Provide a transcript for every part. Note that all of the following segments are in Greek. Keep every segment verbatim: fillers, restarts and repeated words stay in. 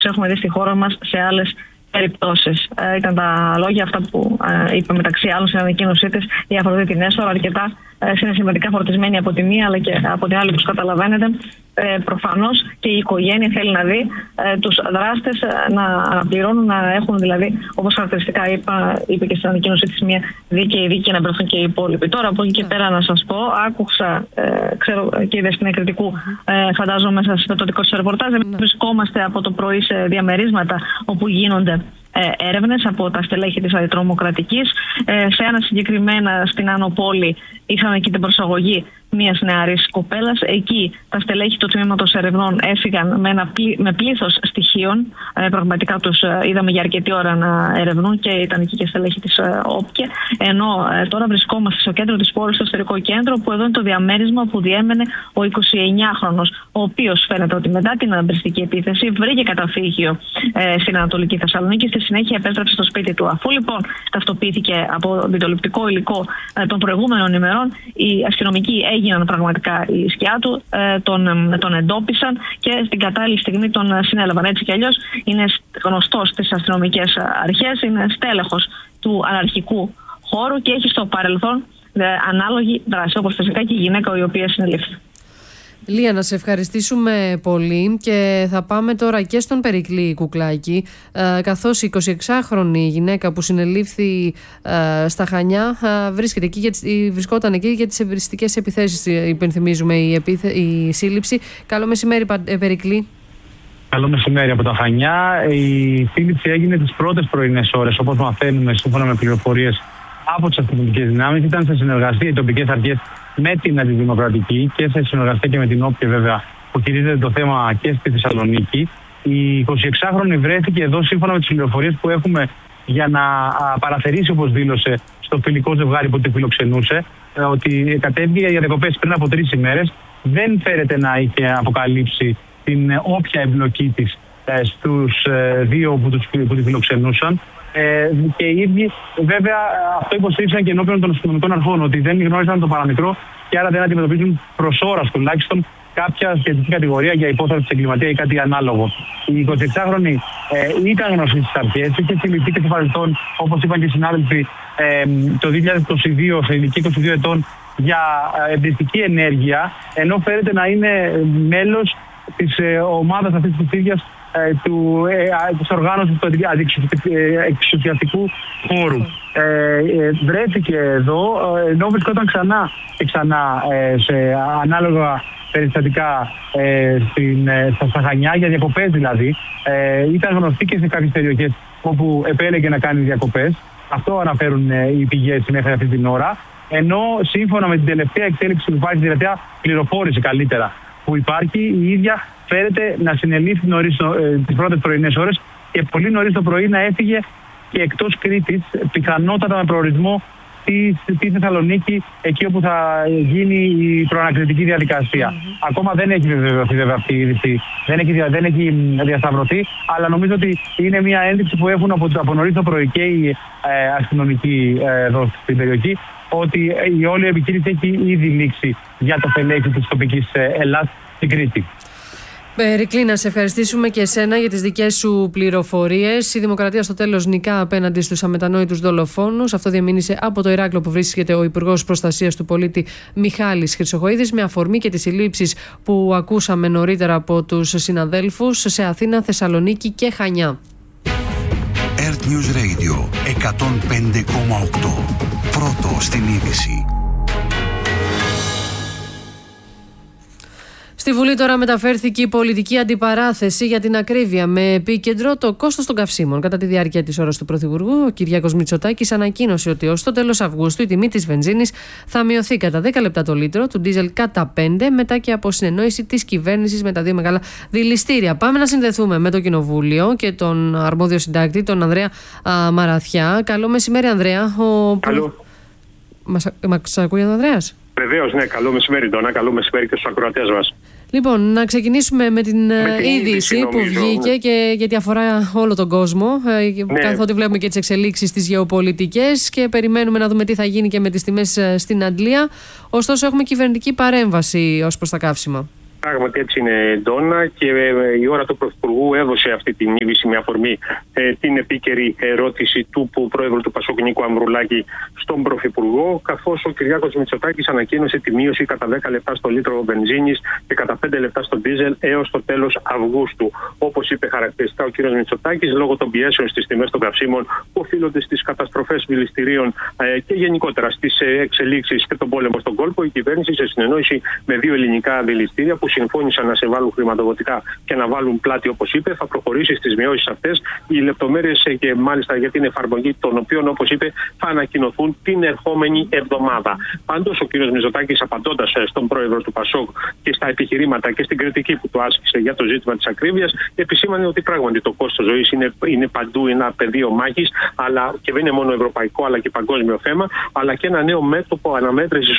έχουμε δει στη χώρα μας σε άλλες περιπτώσεις. Ε, ήταν τα λόγια αυτά που ε, είπε μεταξύ άλλων στην ανακοίνωσή της η Αφροδίτη Νέστορα, αρκετά ε, συναισθηματικά φορτισμένη από τη μία αλλά και από την άλλη, όπως καταλαβαίνετε. Ε, προφανώς και η οικογένεια θέλει να δει ε, τους δράστες ε, να αναπληρώνουν, να έχουν δηλαδή, όπως χαρακτηριστικά είπα, είπε και στην ανακοίνωσή της, μια δίκαιη δίκη και να μπρεθούν και οι υπόλοιποι. Τώρα από εκεί και πέρα να σας πω, άκουσα, ε, ξέρω και είδε στην εκριτικού, ε, φαντάζομαι μέσα στο δικό της ρεπορτάζ, εμείς βρισκόμαστε από το πρωί σε διαμερίσματα όπου γίνονται Ε, έρευνες από τα στελέχη της Αντιτρομοκρατικής. Ε, σε ένα συγκεκριμένα στην Άνω Πόλη είχαμε εκεί την προσαγωγή μιας νεαρής κοπέλας. Εκεί τα στελέχη του τμήματος ερευνών έφυγαν με, ένα πλή, με πλήθος στοιχείων. Ε, πραγματικά τους ε, είδαμε για αρκετή ώρα να ερευνούν και ήταν εκεί και στελέχη της ε, ΟΠΚΕ. Ενώ ε, τώρα βρισκόμαστε στο κέντρο της πόλης, στο ιστορικό κέντρο, που εδώ είναι το διαμέρισμα που διέμενε ο εικοσιεννιάχρονος, ο οποίος φαίνεται ότι μετά την αντριστική επίθεση βρήκε καταφύγιο ε, στην Ανατολική Θεσσαλονίκη. Στη συνέχεια επέστρεψε στο σπίτι του. Αφού λοιπόν ταυτοποιήθηκε από βιντεοληπτικό υλικό ε, των προηγούμενων ημερών, οι αστυνομικοί έγιναν πραγματικά η σκιά του, ε, τον, ε, τον εντόπισαν και στην κατάλληλη στιγμή τον συνέλαβαν. Έτσι κι αλλιώς είναι γνωστός στις αστυνομικές αρχές, είναι στέλεχος του αναρχικού χώρου και έχει στο παρελθόν ε, ανάλογη δράση, όπως φυσικά και η γυναίκα η οποία συνελήφθη. Λία, να σε ευχαριστήσουμε πολύ και θα πάμε τώρα και στον Περικλή Κουκλάκη, ε, καθώς η εικοσιεξάχρονη γυναίκα που συνελήφθη ε, στα Χανιά ε, βρίσκεται εκεί, για, βρισκόταν εκεί για τις ευριστικές επιθέσεις, υπενθυμίζουμε, η, επίθε, η σύλληψη. Καλό μεσημέρι, ε, Περικλή. Καλό μεσημέρι από τα Χανιά. Η σύλληψη έγινε τις πρώτες πρωινές ώρες, όπως μαθαίνουμε σύμφωνα με πληροφορίες από τις αστυνομικές δυνάμεις. Ήταν σε συνεργασία οι τοπικές αρχές με την Αντιδημοκρατική και σε συνεργασία και με την ΟΠΚΕ, βέβαια, που χειρίζεται το θέμα και στη Θεσσαλονίκη. Η εικοσιεξάχρονη βρέθηκε εδώ σύμφωνα με τις πληροφορίες που έχουμε για να παραθερήσει, όπως δήλωσε, στο φιλικό ζευγάρι που τη φιλοξενούσε, ότι κατέβηκε για διακοπές πριν από τρεις ημέρες. Δεν φέρεται να είχε αποκαλύψει την όποια εμπλοκή της στους δύο που, τους, που τη φιλοξενούσαν. Ε, και οι ίδιοι βέβαια αυτό υποστήριξαν και ενώπιον των αστυνομικών αρχών, ότι δεν γνώρισαν το παραμικρό και άρα δεν αντιμετωπίζουν προς ώρας τουλάχιστον κάποια σχετική κατηγορία για υπόθεση εγκληματία ή κάτι ανάλογο. Η εικοσιεξάχρονη ε, ήταν γνωστή στις αρχές, είχε συλληφθεί και στο παρελθόν, όπως είπαν και οι συνάδελφοι, ε, το δύο χιλιάδες είκοσι δύο σε ηλικία είκοσι δύο ετών για εμπριστική ενέργεια, ενώ φέρεται να είναι μέλος της ε, ομάδας αυτής της ίδιας του, ε, της οργάνωσης του εξουσιαστικού χώρου. Ε, ε, βρέθηκε εδώ, ενώ βρισκόταν ξανά και ξανά ε, σε ανάλογα περιστατικά ε, στην, ε, στα Χανιά, για διακοπές δηλαδή. Ε, ήταν γνωστή και σε κάποιες περιοχές όπου επέλεγε να κάνει διακοπές. Αυτό αναφέρουν ε, οι πηγές μέχρι αυτή την ώρα. Ενώ σύμφωνα με την τελευταία εξέλιξη που υπάρχει, την τελευταία πληροφόρηση καλύτερα που υπάρχει, η ίδια φέρεται να συνελήφθη νωρίς ε, τις πρώτες πρωινές ώρες και πολύ νωρίς το πρωί να έφυγε και εκτός Κρήτης, πιθανότατα με προορισμό στη, στη Θεσσαλονίκη, εκεί όπου θα γίνει η προανακριτική διαδικασία. Mm-hmm. Ακόμα δεν έχει βεβαιωθεί βέβαια αυτή η είδηση, δεν έχει, δεν έχει διασταυρωθεί, αλλά νομίζω ότι είναι μια ένδειξη που έχουν από, από νωρίς το πρωί και οι ε, αστυνομικοί ε, εδώ στην περιοχή, ότι η όλη επιχείρηση έχει ήδη λήξει για το στελέχη της τοπικής ε, Ελλάς στην Κρήτη. Περικλή, να σε ευχαριστήσουμε και εσένα για τις δικές σου πληροφορίες. Η Δημοκρατία στο τέλος νικά απέναντι στους αμετανόητους δολοφόνους. Αυτό διαμήνυσε από το Ηράκλειο που βρίσκεται ο Υπουργός Προστασίας του Πολίτη Μιχάλης Χρυσοχοΐδης, με αφορμή και τις συλλήψεις που ακούσαμε νωρίτερα από τους συναδέλφους σε Αθήνα, Θεσσαλονίκη και Χανιά. Earth News Radio εκατόν πέντε κόμμα οκτώ. Πρώτο στην είδηση. Στη Βουλή τώρα μεταφέρθηκε η πολιτική αντιπαράθεση για την ακρίβεια, με επίκεντρο το κόστος των καυσίμων. Κατά τη διάρκεια της ώρας του Πρωθυπουργού, ο Κυριάκος Μητσοτάκης ανακοίνωσε ότι ως το τέλος Αυγούστου η τιμή της βενζίνης θα μειωθεί κατά δέκα λεπτά το λίτρο, του ντίζελ κατά πέντε, μετά και από συνεννόηση της κυβέρνησης με τα δύο μεγάλα δηληστήρια. Πάμε να συνδεθούμε με το Κοινοβούλιο και τον αρμόδιο συντάκτη, τον Ανδρέα α, Μαραθιά. Καλό μεσημέρι, Ανδρέα. Ο... Καλό. Μας, μας ακούει ο Ανδρέας? Βεβαίως, ναι. Καλό μεσημέρι, Ντόνα. Καλό μεσημέρι και στους ακροατές μας. Λοιπόν, να ξεκινήσουμε με την, με την είδηση που νομίζω, βγήκε ναι. και γιατί αφορά όλο τον κόσμο, ναι. καθότι βλέπουμε και τις εξελίξεις στις γεωπολιτικές και περιμένουμε να δούμε τι θα γίνει και με τις τιμές στην Αντλία. Ωστόσο, έχουμε κυβερνητική παρέμβαση ως προς τα καύσιμα. Πράγματι έτσι είναι, Ντόνα, και η ώρα του Πρωθυπουργού έδωσε αυτή την είδηση με αφορμή ε, την επίκαιρη ερώτηση του Πρόεδρου του Πασόκ Νίκου Αμβρουλάκη στον Πρωθυπουργό, καθώς ο Κυριάκος Μητσοτάκης ανακοίνωσε τη μείωση κατά δέκα λεπτά στο λίτρο βενζίνης και κατά πέντε λεπτά στο ντίζελ έως το τέλος Αυγούστου. Όπως είπε χαρακτηριστικά ο κ. Μητσοτάκης, λόγω των πιέσεων στις τιμές των καυσίμων που οφείλονται στις καταστροφές δηληστηρίων ε, και γενικότερα στις εξελίξεις και τον πόλεμο στον κόλπο, η κυβέρνηση, σε συνεννόηση με δύο ελληνικά δηληστήρια που συμφώνησαν να σε βάλουν χρηματοδοτικά και να βάλουν πλάτη, όπως είπε, θα προχωρήσει στις μειώσεις αυτές. Οι λεπτομέρειες και μάλιστα για την εφαρμογή των οποίων, όπως είπε, θα ανακοινωθούν την ερχόμενη εβδομάδα. Πάντως, ο κ. Μητσοτάκης, απαντώντας στον πρόεδρο του Πασόκ και στα επιχειρήματα και στην κριτική που του άσκησε για το ζήτημα της ακρίβειας, επισήμανε ότι πράγματι το κόστος ζωής είναι, είναι παντού ένα πεδίο μάχης, αλλά και δεν είναι μόνο ευρωπαϊκό αλλά και παγκόσμιο θέμα, αλλά και ένα νέο μέτωπο αναμέτρησης,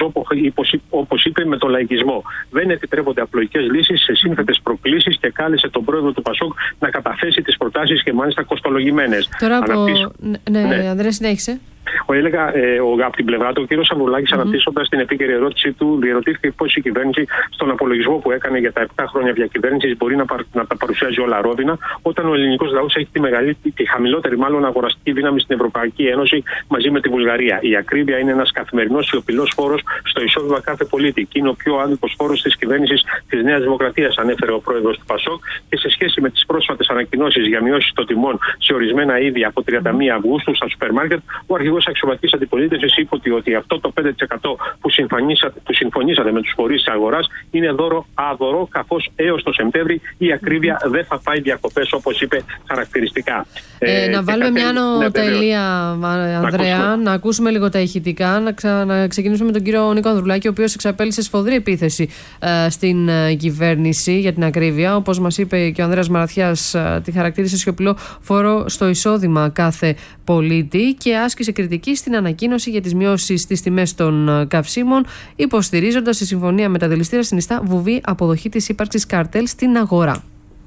όπως είπε, με τον λαϊκισμό. Δεν επιτρέπονται απλοϊκές λύσεις σε σύνθετες προκλήσεις και κάλεσε τον πρόεδρο του Πασόκ να καταθέσει τις προτάσεις και μάλιστα κοστολογημένες. Τώρα από... Αναπτύσσω... Ναι, ναι. Ανδρέα, συνέχισε. Ο, έλεγα, ε, ο, από την πλευρά του, ο κ. Αμβρουλάκης, mm-hmm. αναπτύσσοντας την επίκαιρη ερώτησή του, διερωτήθηκε πώς η κυβέρνηση, στον απολογισμό που έκανε για τα επτά χρόνια διακυβέρνησης, μπορεί να, να τα παρουσιάζει όλα ρόδινα, όταν ο ελληνικός λαός έχει τη, μεγαλύτερη, τη χαμηλότερη μάλλον αγοραστική δύναμη στην Ευρωπαϊκή Ένωση μαζί με τη Βουλγαρία. Η ακρίβεια είναι ένας καθημερινός σιωπηλός φόρος στο εισόδημα κάθε πολίτη και είναι ο πιο άδικος φόρος της κυβέρνησης της Νέας Δημοκρατίας, ανέφερε ο πρόεδρος του Πασόκ, και σε σχέση με τις πρόσφατες ανακοινώσεις για μειώσεις των τιμών σε ορισμένα είδη από τριάντα μία Αυγούστου στα σούπερ μάρκετ, ο αρχηγός αξιωματικής αντιπολίτευσης είπε ότι, ότι αυτό το πέντε τοις εκατό που, που συμφωνήσατε με τους φορείς της αγοράς είναι δώρο άδωρο, καθώς έως το Σεπτέμβρη η ακρίβεια δεν θα πάει διακοπές, όπως είπε χαρακτηριστικά. Ε, ε, να βάλουμε μια ανωτελεία, Ανδρέα, να, να ακούσουμε λίγο τα ηχητικά, να, ξα, να ξεκινήσουμε με τον κύριο Νίκο Ανδρουλάκη, ο οποίος εξαπέλυσε σφοδρή επίθεση ε, στην ε, κυβέρνηση για την ακρίβεια. Όπως μας είπε και ο Ανδρέας Μαραθιάς, ε, τη χαρακτήρισε σιωπηλό φόρο στο εισόδημα κάθε πολίτη και άσκησε κριτική στην ανακοίνωση για τις μειώσεις στις τιμές των καυσίμων, υποστηρίζοντας η συμφωνία με τα δηληστήρια συνιστά βουβή αποδοχή της ύπαρξης καρτέλ στην αγορά.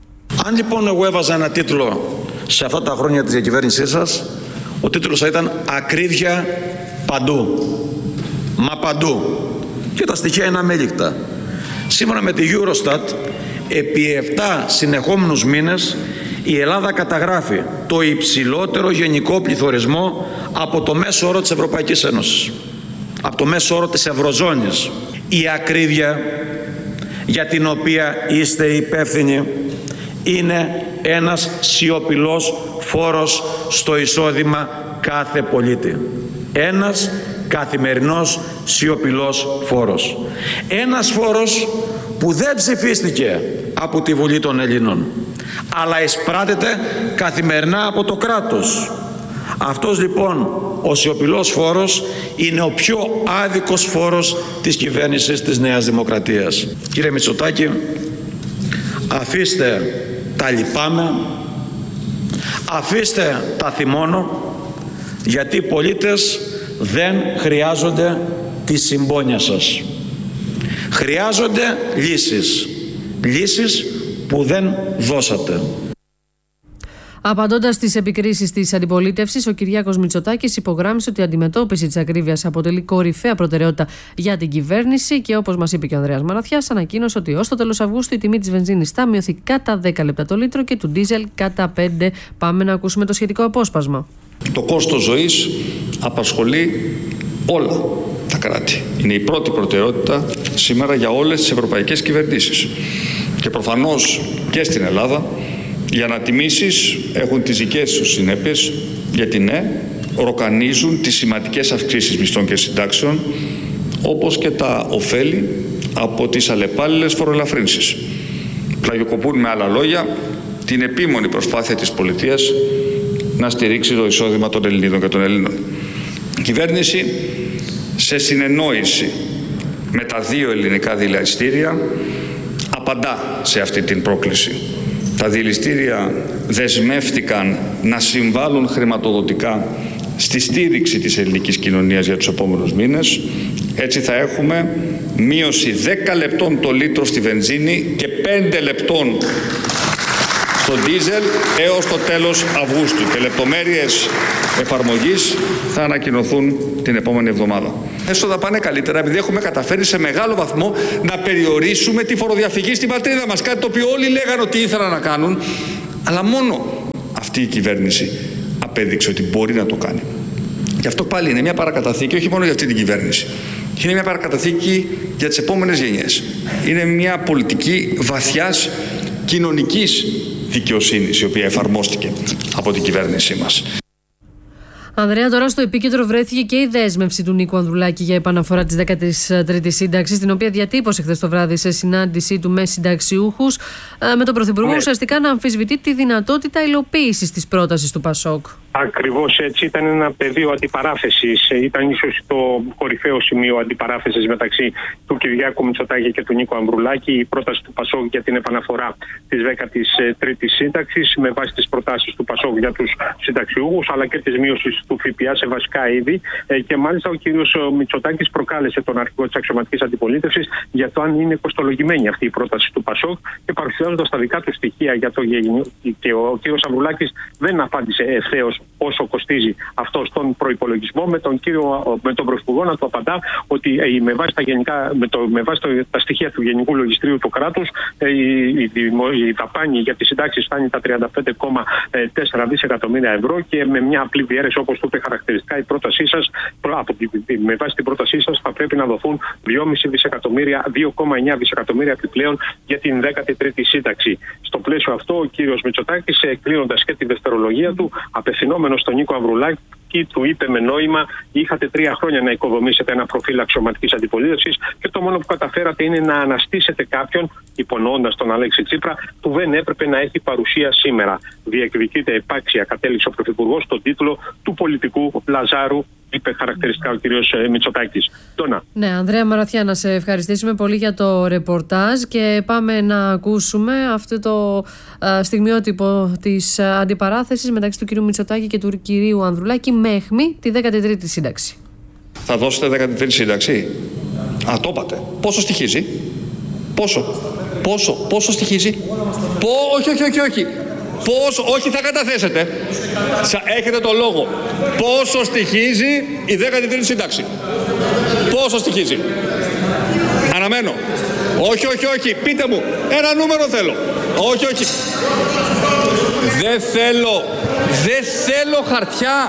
Αν λοιπόν εγώ έβαζα ένα τίτλο σε αυτά τα χρόνια της διακυβέρνησής σας, ο τίτλος θα ήταν «Ακρίβεια παντού». Μα παντού. Και τα στοιχεία είναι αμέλικτα. Σύμφωνα με τη Eurostat, επί επτά συνεχόμενους μήνες η Ελλάδα καταγράφει το υψηλότερο γενικό πληθωρισμό από το μέσο όρο της Ευρωπαϊκής Ένωσης, από το μέσο όρο της Ευρωζώνης. Η ακρίβεια για την οποία είστε υπεύθυνοι είναι ένας σιωπηλός φόρος στο εισόδημα κάθε πολίτη. Ένας καθημερινός σιωπηλός φόρος. Ένας φόρος που δεν ψηφίστηκε από τη Βουλή των Ελλήνων, αλλά εισπράτεται καθημερινά από το κράτος. Αυτός λοιπόν ο σιωπηλός φόρος είναι ο πιο άδικος φόρος της κυβέρνησης της Νέας Δημοκρατίας. Κύριε Μητσοτάκη, αφήστε τα λυπάμαι, αφήστε τα θυμώνω, γιατί οι πολίτες δεν χρειάζονται τη συμπόνια σας. Χρειάζονται λύσεις, λύσεις που δεν δώσατε. Απαντώντας στις επικρίσεις της αντιπολίτευσης, ο Κυριάκος Μητσοτάκης υπογράμμισε ότι η αντιμετώπιση της ακρίβειας αποτελεί κορυφαία προτεραιότητα για την κυβέρνηση και, όπως μας είπε και ο Ανδρέας Μαραθιάς, ανακοίνωσε ότι ως το τέλος Αυγούστου η τιμή της βενζίνης θα μειωθεί κατά δέκα λεπτά το λίτρο και του ντίζελ κατά πέντε. Πάμε να ακούσουμε το σχετικό απόσπασμα. Το κόστος ζωής απασχολεί όλα τα κράτη. Είναι η πρώτη προτεραιότητα σήμερα για όλες τις ευρωπαϊκές κυβερνήσεις. Και προφανώς και στην Ελλάδα οι ανατιμήσεις έχουν τις δικές τους συνέπειες, γιατί ναι, ροκανίζουν τις σημαντικές αυξήσεις μισθών και συντάξεων, όπως και τα ωφέλη από τις αλλεπάλληλες φοροελαφρύνσεις. Πλαγιοκοπούν με άλλα λόγια την επίμονη προσπάθεια της πολιτείας να στηρίξει το εισόδημα των Ελληνίδων και των Ελλήνων. Η κυβέρνηση, σε συνεννόηση με τα δύο ελληνικά δηληστήρια, απαντά σε αυτή την πρόκληση. Τα δηληστήρια δεσμεύτηκαν να συμβάλλουν χρηματοδοτικά στη στήριξη της ελληνικής κοινωνίας για τους επόμενους μήνες. Έτσι θα έχουμε μείωση δέκα λεπτών το λίτρο στη βενζίνη και πέντε λεπτών στο ντίζελ έως το τέλος Αυγούστου και λεπτομέρειες εφαρμογής θα ανακοινωθούν την επόμενη εβδομάδα. Έσοδα πάνε καλύτερα επειδή έχουμε καταφέρει σε μεγάλο βαθμό να περιορίσουμε τη φοροδιαφυγή στην πατρίδα μας, κάτι το οποίο όλοι λέγανε ότι ήθελαν να κάνουν, αλλά μόνο αυτή η κυβέρνηση απέδειξε ότι μπορεί να το κάνει. Και αυτό πάλι είναι μια παρακαταθήκη όχι μόνο για αυτή την κυβέρνηση. Είναι μια παρακαταθήκη για τις επόμενες γενιές. Είναι μια πολιτική βαθιάς κοινωνικής δικαιοσύνης η οποία εφαρμόστηκε από την κυβέρνησή μας. Ανδρέα, τώρα στο επίκεντρο βρέθηκε και η δέσμευση του Νίκου Ανδρουλάκη για επαναφορά της δέκατης τρίτης σύνταξης, την οποία διατύπωσε χθες το βράδυ σε συνάντησή του με συνταξιούχους, με τον Πρωθυπουργό ναι. ουσιαστικά να αμφισβητεί τη δυνατότητα υλοποίησης της πρότασης του Πασόκ. Ακριβώς έτσι, ήταν ένα πεδίο αντιπαράθεσης. Ήταν ίσως το κορυφαίο σημείο αντιπαράθεσης μεταξύ του Κυριάκου Μητσοτάκη και του Νίκου Ανδρουλάκη. Η πρόταση του Πασόκ για την επαναφορά της δέκατης τρίτης σύνταξης με βάση τις προτάσεις του Πασόκ για τους συνταξιούχους, αλλά και της μείωσης του ΦΠΑ σε βασικά είδη. Και μάλιστα ο κύριος Μητσοτάκης προκάλεσε τον αρχηγό της αξιωματικής αντιπολίτευσης για το αν είναι κοστολογημένη αυτή η πρόταση του Πασόκ και παρουσιάζοντας τα δικά του στοιχεία για το γεγονό. Και ο κύριος Ανδρουλάκης δεν απάντησε ευθέως όσο κοστίζει αυτό στον προϋπολογισμό, με τον, κύριο, με τον Πρωθυπουργό να του απαντά ότι με βάση, τα, γενικά, με το, με βάση το, τα στοιχεία του Γενικού Λογιστρίου του κράτους η, η, η δαπάνη για τις συντάξεις φτάνει τα τριάντα πέντε κόμμα τέσσερα δισεκατομμύρια ευρώ και με μια απλή διαίρεση όπως το είπε χαρακτηριστικά η πρότασή σας, από, με βάση την πρότασή σας θα πρέπει να δοθούν δυόμισι δισεκατομμύρια, δύο κόμμα εννιά δισεκατομμύρια επιπλέον για την δέκατη τρίτη σύνταξη. Στο πλαίσιο αυτό ο κύριος Μητσοτάκης, κλείνοντας και τη δευτερολογία του, απευθυνόμενος στον Νίκο Ανδρουλάκη, του είπε με νόημα: είχατε τρία χρόνια να οικοδομήσετε ένα προφίλ αξιωματικής αντιπολίτευσης και το μόνο που καταφέρατε είναι να αναστήσετε κάποιον, υπονοώντας τον Αλέξη Τσίπρα, που δεν έπρεπε να έχει παρουσία σήμερα. Διεκδικείται επάξια, κατέληξε ο Πρωθυπουργός στον τίτλο του πολιτικού Λαζάρου, είπε χαρακτηριστικά ο κύριος Μητσοτάκης. Τόνα. Ναι, Ανδρέα Μαραθιά, να σε ευχαριστήσουμε πολύ για το ρεπορτάζ και πάμε να ακούσουμε αυτό το α, στιγμιότυπο της αντιπαράθεσης μεταξύ του κυρίου Μητσοτάκη και του κυρίου Ανδρουλάκη με αιχμή τη δέκατη τρίτη σύνταξη. Θα δώσετε δέκατη τρίτη σύνταξη? Α, το είπατε. Πόσο στοιχίζει? Πόσο? Πόσο? Πόσο στοιχίζει? Πό, όχι, όχι, όχι, όχι. Πόσο, όχι θα καταθέσετε. Έχετε το λόγο. Πόσο στοιχίζει η δέκατη τρίτη σύνταξη? Πόσο στοιχίζει? Αναμένω. Όχι, όχι, όχι. Πείτε μου. Ένα νούμερο θέλω. Όχι, όχι. Δεν θέλω. Δεν θέλω χαρτιά.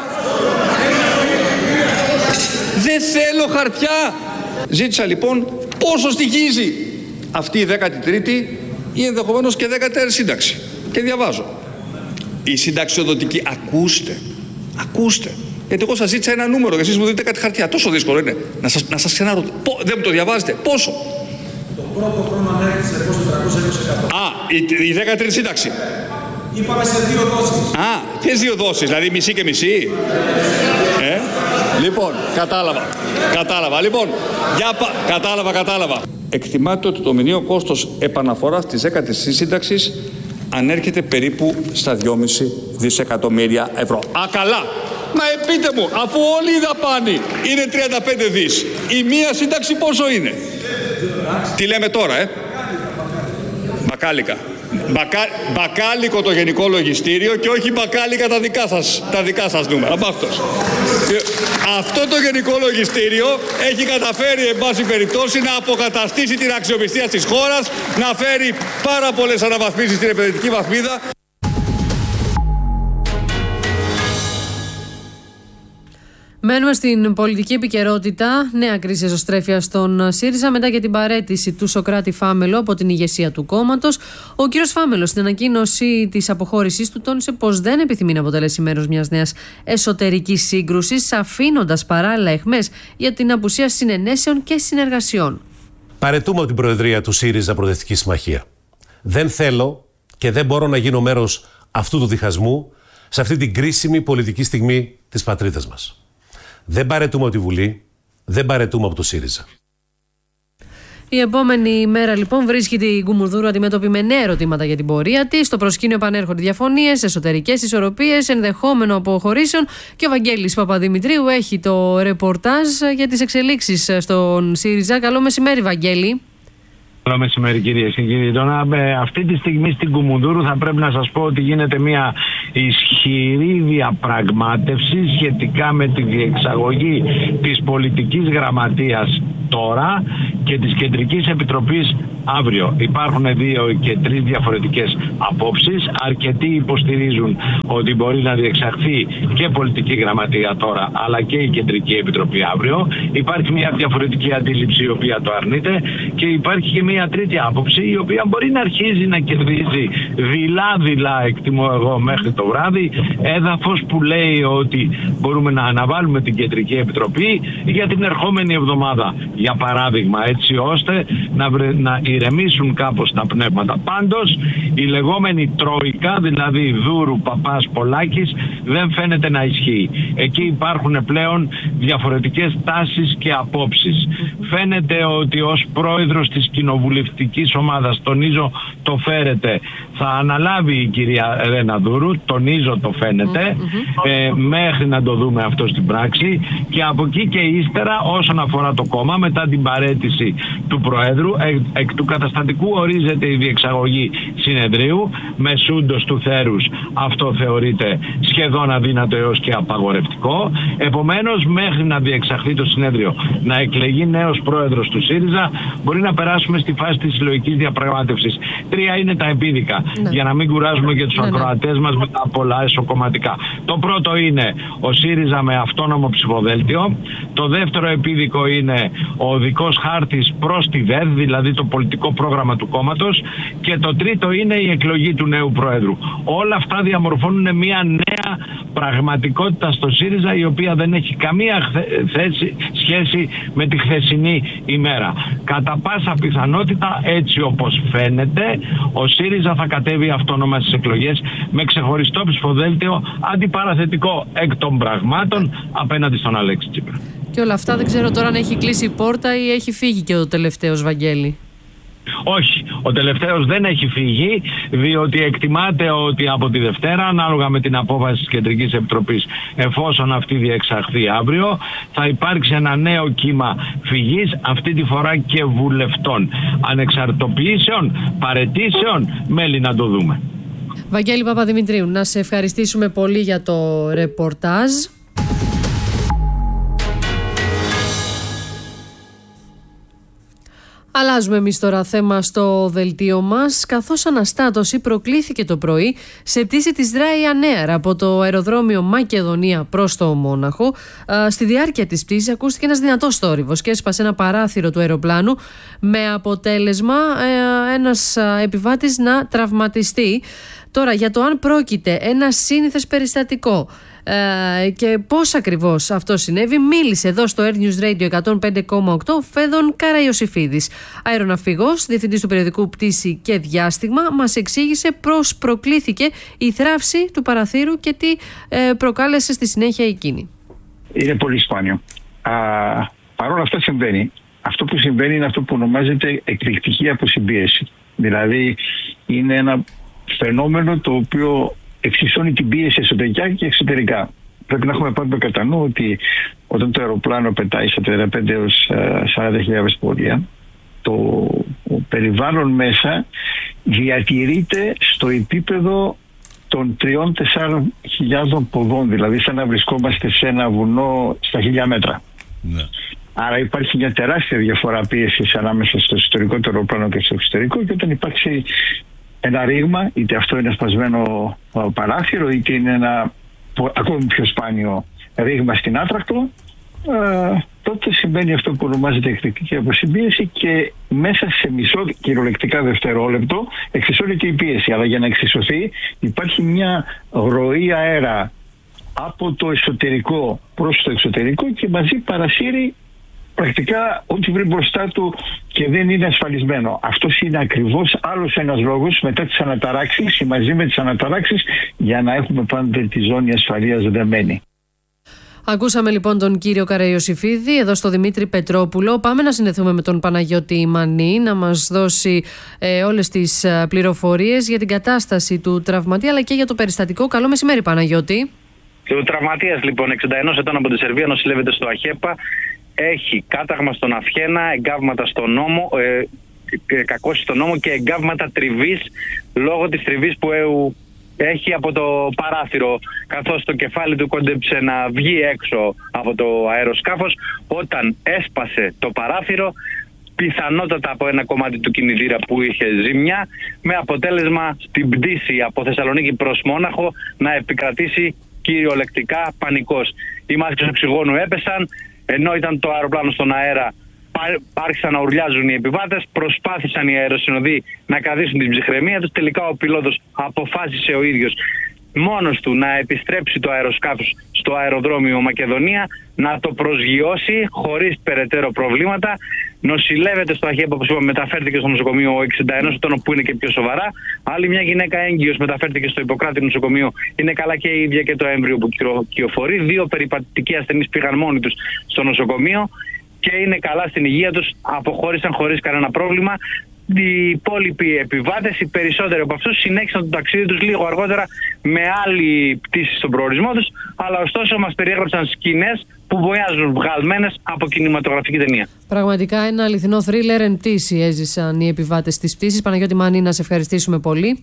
Δεν θέλω χαρτιά. Ζήτησα λοιπόν πόσο στοιχίζει αυτή η δέκατη τρίτη ή ενδεχομένως και δέκατη τέταρτη σύνταξη. Και διαβάζω. Η συνταξιοδοτική, ακούστε, ακούστε. Γιατί εγώ σας ζήτησα ένα νούμερο και εσείς μου δείτε κάτι χαρτιά. Τόσο δύσκολο είναι. Να σας, να σας ξαναρωτήσω. Δεν μου το διαβάζετε. Πόσο? Το πρώτο χρόνο ανέρχεται σε τριακόσια είκοσι εκατό. Α, η, η δέκατη τρίτη σύνταξη. Είπαμε σε δύο δόσεις. Α, ποιες δύο δόσεις, δηλαδή μισή και μισή? Ε, λοιπόν, κατάλαβα. Κατάλαβα. Λοιπόν, για πα... κατάλαβα, κατάλαβα. Εκτιμάται ότι το μηνιαίο κόστος επαναφοράς της δέκατης σύνταξης ανέρχεται περίπου στα δυόμισι δισεκατομμύρια ευρώ. Α, καλά! Μα πείτε μου, αφού όλη η δαπάνη είναι τριάντα πέντε δις, η μία σύνταξη πόσο είναι? Τι λέμε τώρα, ε? Μπακάλικα. Μπακα... Μπακάλικο το Γενικό Λογιστήριο και όχι μπακάλικα τα δικά σας, τα δικά σας νούμερα. Αυτός. Αυτό το Γενικό Λογιστήριο έχει καταφέρει, εν πάση περιπτώσει, να αποκαταστήσει την αξιοπιστία της χώρας, να φέρει πάρα πολλές αναβαθμίσεις στην επενδυτική βαθμίδα. Μένουμε στην πολιτική επικαιρότητα. Νέα κρίση εσωστρέφεια στον ΣΥΡΙΖΑ μετά και την παραίτηση του Σωκράτη Φάμελο από την ηγεσία του κόμματος. Ο κύριος Φάμελος, στην ανακοίνωση της αποχώρησής του, τόνισε πως δεν επιθυμεί να αποτελέσει μέρος μιας νέας εσωτερικής σύγκρουσης, αφήνοντας παράλληλα αιχμές για την απουσία συνενέσεων και συνεργασιών. Παραιτούμε από την Προεδρία του ΣΥΡΙΖΑ Προοδευτική Συμμαχία. Δεν θέλω και δεν μπορώ να γίνω μέρος αυτού του διχασμού σε αυτή την κρίσιμη πολιτική στιγμή της πατρίδας μας. Δεν παραιτούμε από τη Βουλή, δεν παραιτούμε από το ΣΥΡΙΖΑ. Η επόμενη μέρα λοιπόν βρίσκει την Κουμουνδούρου αντιμέτωπη με νέα ερωτήματα για την πορεία της. Στο προσκήνιο επανέρχονται διαφωνίες, εσωτερικές ισορροπίες, ενδεχόμενο αποχωρήσεων και ο Βαγγέλης Παπαδημητρίου έχει το ρεπορτάζ για τις εξελίξεις στον ΣΥΡΙΖΑ. Καλό μεσημέρι, Βαγγέλη. Καλό μεσημέρι, κυρίες και κύριοι. Τώρα, αυτή τη στιγμή στην Κουμουνδούρου θα πρέπει να σας πω ότι γίνεται μια ισχυρή διαπραγμάτευση σχετικά με τη διεξαγωγή της πολιτικής γραμματείας τώρα και της Κεντρικής Επιτροπής αύριο. Υπάρχουν δύο και τρεις διαφορετικές απόψεις. Αρκετοί υποστηρίζουν ότι μπορεί να διεξαχθεί και πολιτική γραμματεία τώρα, αλλά και η Κεντρική Επιτροπή αύριο. Υπάρχει μια διαφορετική αντίληψη η οποία το αρνείται και υπάρχει και μια τρίτη άποψη η οποία μπορεί να αρχίζει να κερδίζει δειλά-δειλά, εκτιμώ εγώ, μέχρι το βράδυ, έδαφος που λέει ότι μπορούμε να αναβάλουμε την Κεντρική Επιτροπή για την ερχόμενη εβδομάδα, για παράδειγμα, έτσι ώστε να, βρε, να ηρεμήσουν κάπως τα πνεύματα. Πάντως η λεγόμενη τρόικα, δηλαδή Δούρου, Παπάς, Πολάκης, δεν φαίνεται να ισχύει. Εκεί υπάρχουν πλέον διαφορετικές τάσεις και απόψεις. Φαίνεται ότι ως πρόεδρος της κοινοβουλευτικής ομάδας, τονίζω το φέρετε, θα αναλάβει η κυρία Ρένα Δούρου, τονίζω το φαίνεται, mm-hmm. ε, μέχρι να το δούμε αυτό στην πράξη, και από εκεί και ύστερα όσον αφορά το κόμμα, μετά την παραίτηση του Προέδρου, εκ, εκ του καταστατικού ορίζεται η διεξαγωγή συνεδρίου, μεσούντος του θέρους αυτό θεωρείται σχεδόν αδύνατο έως και απαγορευτικό. Επομένως, μέχρι να διεξαχθεί το συνέδριο, να εκλεγεί νέος πρόεδρος του ΣΥΡΙΖΑ, μπορεί να περάσουμε στη φάση της συλλογικής διαπραγμάτευσης. Τρία είναι τα επίδεικα, ναι. για να μην κουράζουμε και τους ναι, ακροατές ναι. μας με τα πολλά εσωκομματικά. Το πρώτο είναι ο ΣΥΡΙΖΑ με αυτόνομο ψηφοδέλτιο. Το δεύτερο επίδικο είναι ο οδικός χάρτης προς τη ΔΕΔ, δηλαδή το πολιτικό πρόγραμμα του κόμματος. Και το τρίτο είναι η εκλογή του νέου Προέδρου. Όλα αυτά διαμορφώνουν μια νέα πραγματικότητα στο ΣΥΡΙΖΑ, η οποία δεν έχει καμία θέση, σχέση με τη χθεσινή ημέρα. Κατά πάσα πιθανότητα, έτσι όπως φαίνεται, ο ΣΥΡΙΖΑ θα κατέβει αυτόνομα στις εκλογές με ξεχωριστό ψηφοδέλτιο αντιπαραθετικό εκ των πραγμάτων απέναντι στον Αλέξη Τσίπρα. Και όλα αυτά δεν ξέρω τώρα αν έχει κλείσει η πόρτα ή έχει φύγει και ο τελευταίος, Βαγγέλη. Όχι, ο τελευταίος δεν έχει φύγει, διότι εκτιμάται ότι από τη Δευτέρα, ανάλογα με την απόφαση της Κεντρικής Επιτροπής, εφόσον αυτή διεξαχθεί αύριο, θα υπάρξει ένα νέο κύμα φυγής, αυτή τη φορά και βουλευτών. Ανεξαρτοποιήσεων, παραιτήσεων, μέλη να το δούμε. Βαγγέλη Παπαδημητρίου, να σε ευχαριστήσουμε πολύ για το ρεπορτάζ. Αλλάζουμε εμείς τώρα θέμα στο δελτίο μας, καθώς αναστάτωση προκλήθηκε το πρωί σε πτήση της Ryanair από το αεροδρόμιο Μακεδονία προς το Μόναχο. Στη διάρκεια της πτήσης ακούστηκε ένας δυνατός θόρυβος και έσπασε ένα παράθυρο του αεροπλάνου, με αποτέλεσμα ένας επιβάτης να τραυματιστεί. Τώρα, για το αν πρόκειται ένα σύνηθες περιστατικό ε, και πώς ακριβώς αυτό συνέβη, μίλησε εδώ στο Air News Radio εκατόν πέντε κόμμα οκτώ ο Φέδων Καραϊωσιφίδης, αεροναυπηγός, διευθυντής του περιοδικού Πτήση και Διάστημα. Μας εξήγησε πώς προκλήθηκε η θράψη του παραθύρου και τι ε, προκάλεσε στη συνέχεια εκείνη. Είναι πολύ σπάνιο. Παρ' όλα αυτά συμβαίνει. Αυτό που συμβαίνει είναι αυτό που ονομάζεται εκρηκτική αποσυμπίεση. Δηλαδή είναι ένα φαινόμενο το οποίο εξισώνει την πίεση εσωτερικά και εξωτερικά. Πρέπει να έχουμε πάντα κατά νου ότι όταν το αεροπλάνο πετάει στα τριάντα πέντε έως σαράντα χιλιάδες πόδια, το περιβάλλον μέσα διατηρείται στο επίπεδο των τριών με τεσσάρων χιλιάδων ποδών, δηλαδή σαν να βρισκόμαστε σε ένα βουνό στα χίλια μέτρα. Ναι. Άρα υπάρχει μια τεράστια διαφορά πίεσης ανάμεσα στο εσωτερικό του αεροπλάνου και στο εξωτερικό, και όταν υπάρξει ένα ρήγμα, είτε αυτό είναι σπασμένο παράθυρο, είτε είναι ένα ακόμη πιο σπάνιο ρήγμα στην άτρακτο, ε, τότε συμβαίνει αυτό που ονομάζεται εκρηκτική αποσυμπίεση, και μέσα σε μισό κυριολεκτικά δευτερόλεπτο εξισώνεται η πίεση. Αλλά για να εξισωθεί υπάρχει μια ροή αέρα από το εσωτερικό προς το εξωτερικό και μαζί παρασύρει πρακτικά ό,τι βρει μπροστά του και δεν είναι ασφαλισμένο. Αυτός είναι ακριβώς άλλος ένας λόγος μετά τις αναταράξεις ή μαζί με τις αναταράξεις για να έχουμε πάντα τη ζώνη ασφαλείας δεμένη. Ακούσαμε λοιπόν τον κύριο Καραϊωσιφίδη εδώ στο Δημήτρη Πετρόπουλο. Πάμε να συνδεθούμε με τον Παναγιώτη Μανή να μας δώσει ε, όλες τις πληροφορίες για την κατάσταση του τραυματία αλλά και για το περιστατικό. Καλό μεσημέρι, Παναγιώτη. Ο τραυματίας λοιπόν εξήντα ενός ετών από τη Σερβία νοσηλεύεται στο ΑΧΕΠΑ. Έχει κάταγμα στον Αυχένα, εγκάβματα στον ώμο. Ε, κακώσει τον νόμο και εγκάβματα τριβής λόγω της τριβής που έχει από το παράθυρο, καθώς το κεφάλι του κόντεψε να βγει έξω από το αεροσκάφος. Όταν έσπασε το παράθυρο, πιθανότατα από ένα κομμάτι του κινητήρα που είχε ζημιά, με αποτέλεσμα στην πτήση από Θεσσαλονίκη προς Μόναχο να επικρατήσει κυριολεκτικά πανικός. Οι μάσκες οξυγόνου έπεσαν, ενώ ήταν το αεροπλάνο στον αέρα, άρχισαν να ουρλιάζουν οι επιβάτες, προσπάθησαν οι αεροσυνοδοί να κρατήσουν την ψυχραιμία τους. Τελικά ο πιλότος αποφάσισε ο ίδιος μόνος του να επιστρέψει το αεροσκάφος στο αεροδρόμιο Μακεδονία, να το προσγειώσει χωρίς περαιτέρω προβλήματα. Νοσηλεύεται στο ΑΧΕΠ, όπως είπαμε, μεταφέρθηκε στο νοσοκομείο εξήντα ένα ετών, που είναι και πιο σοβαρά. Άλλη μια γυναίκα έγκυος μεταφέρθηκε στο Ιπποκράτη νοσοκομείο. Είναι καλά και η ίδια και το έμβριο που κυοφορεί. Δύο περιπατητικοί ασθενείς πήγαν μόνοι τους στο νοσοκομείο και είναι καλά στην υγεία τους, αποχώρησαν χωρίς κανένα πρόβλημα. Οι υπόλοιποι επιβάτες, οι περισσότεροι από αυτούς, συνέχισαν το ταξίδι τους λίγο αργότερα με άλλη πτήση στον προορισμό τους, αλλά ωστόσο μας περιέγραψαν σκηνές που βοιάζουν, βγαλμένες από κινηματογραφική ταινία. Πραγματικά ένα αληθινό θρίλερ εν πτήση έζησαν οι επιβάτες της πτήσης. Παναγιώτη Μανή, να σε ευχαριστήσουμε πολύ.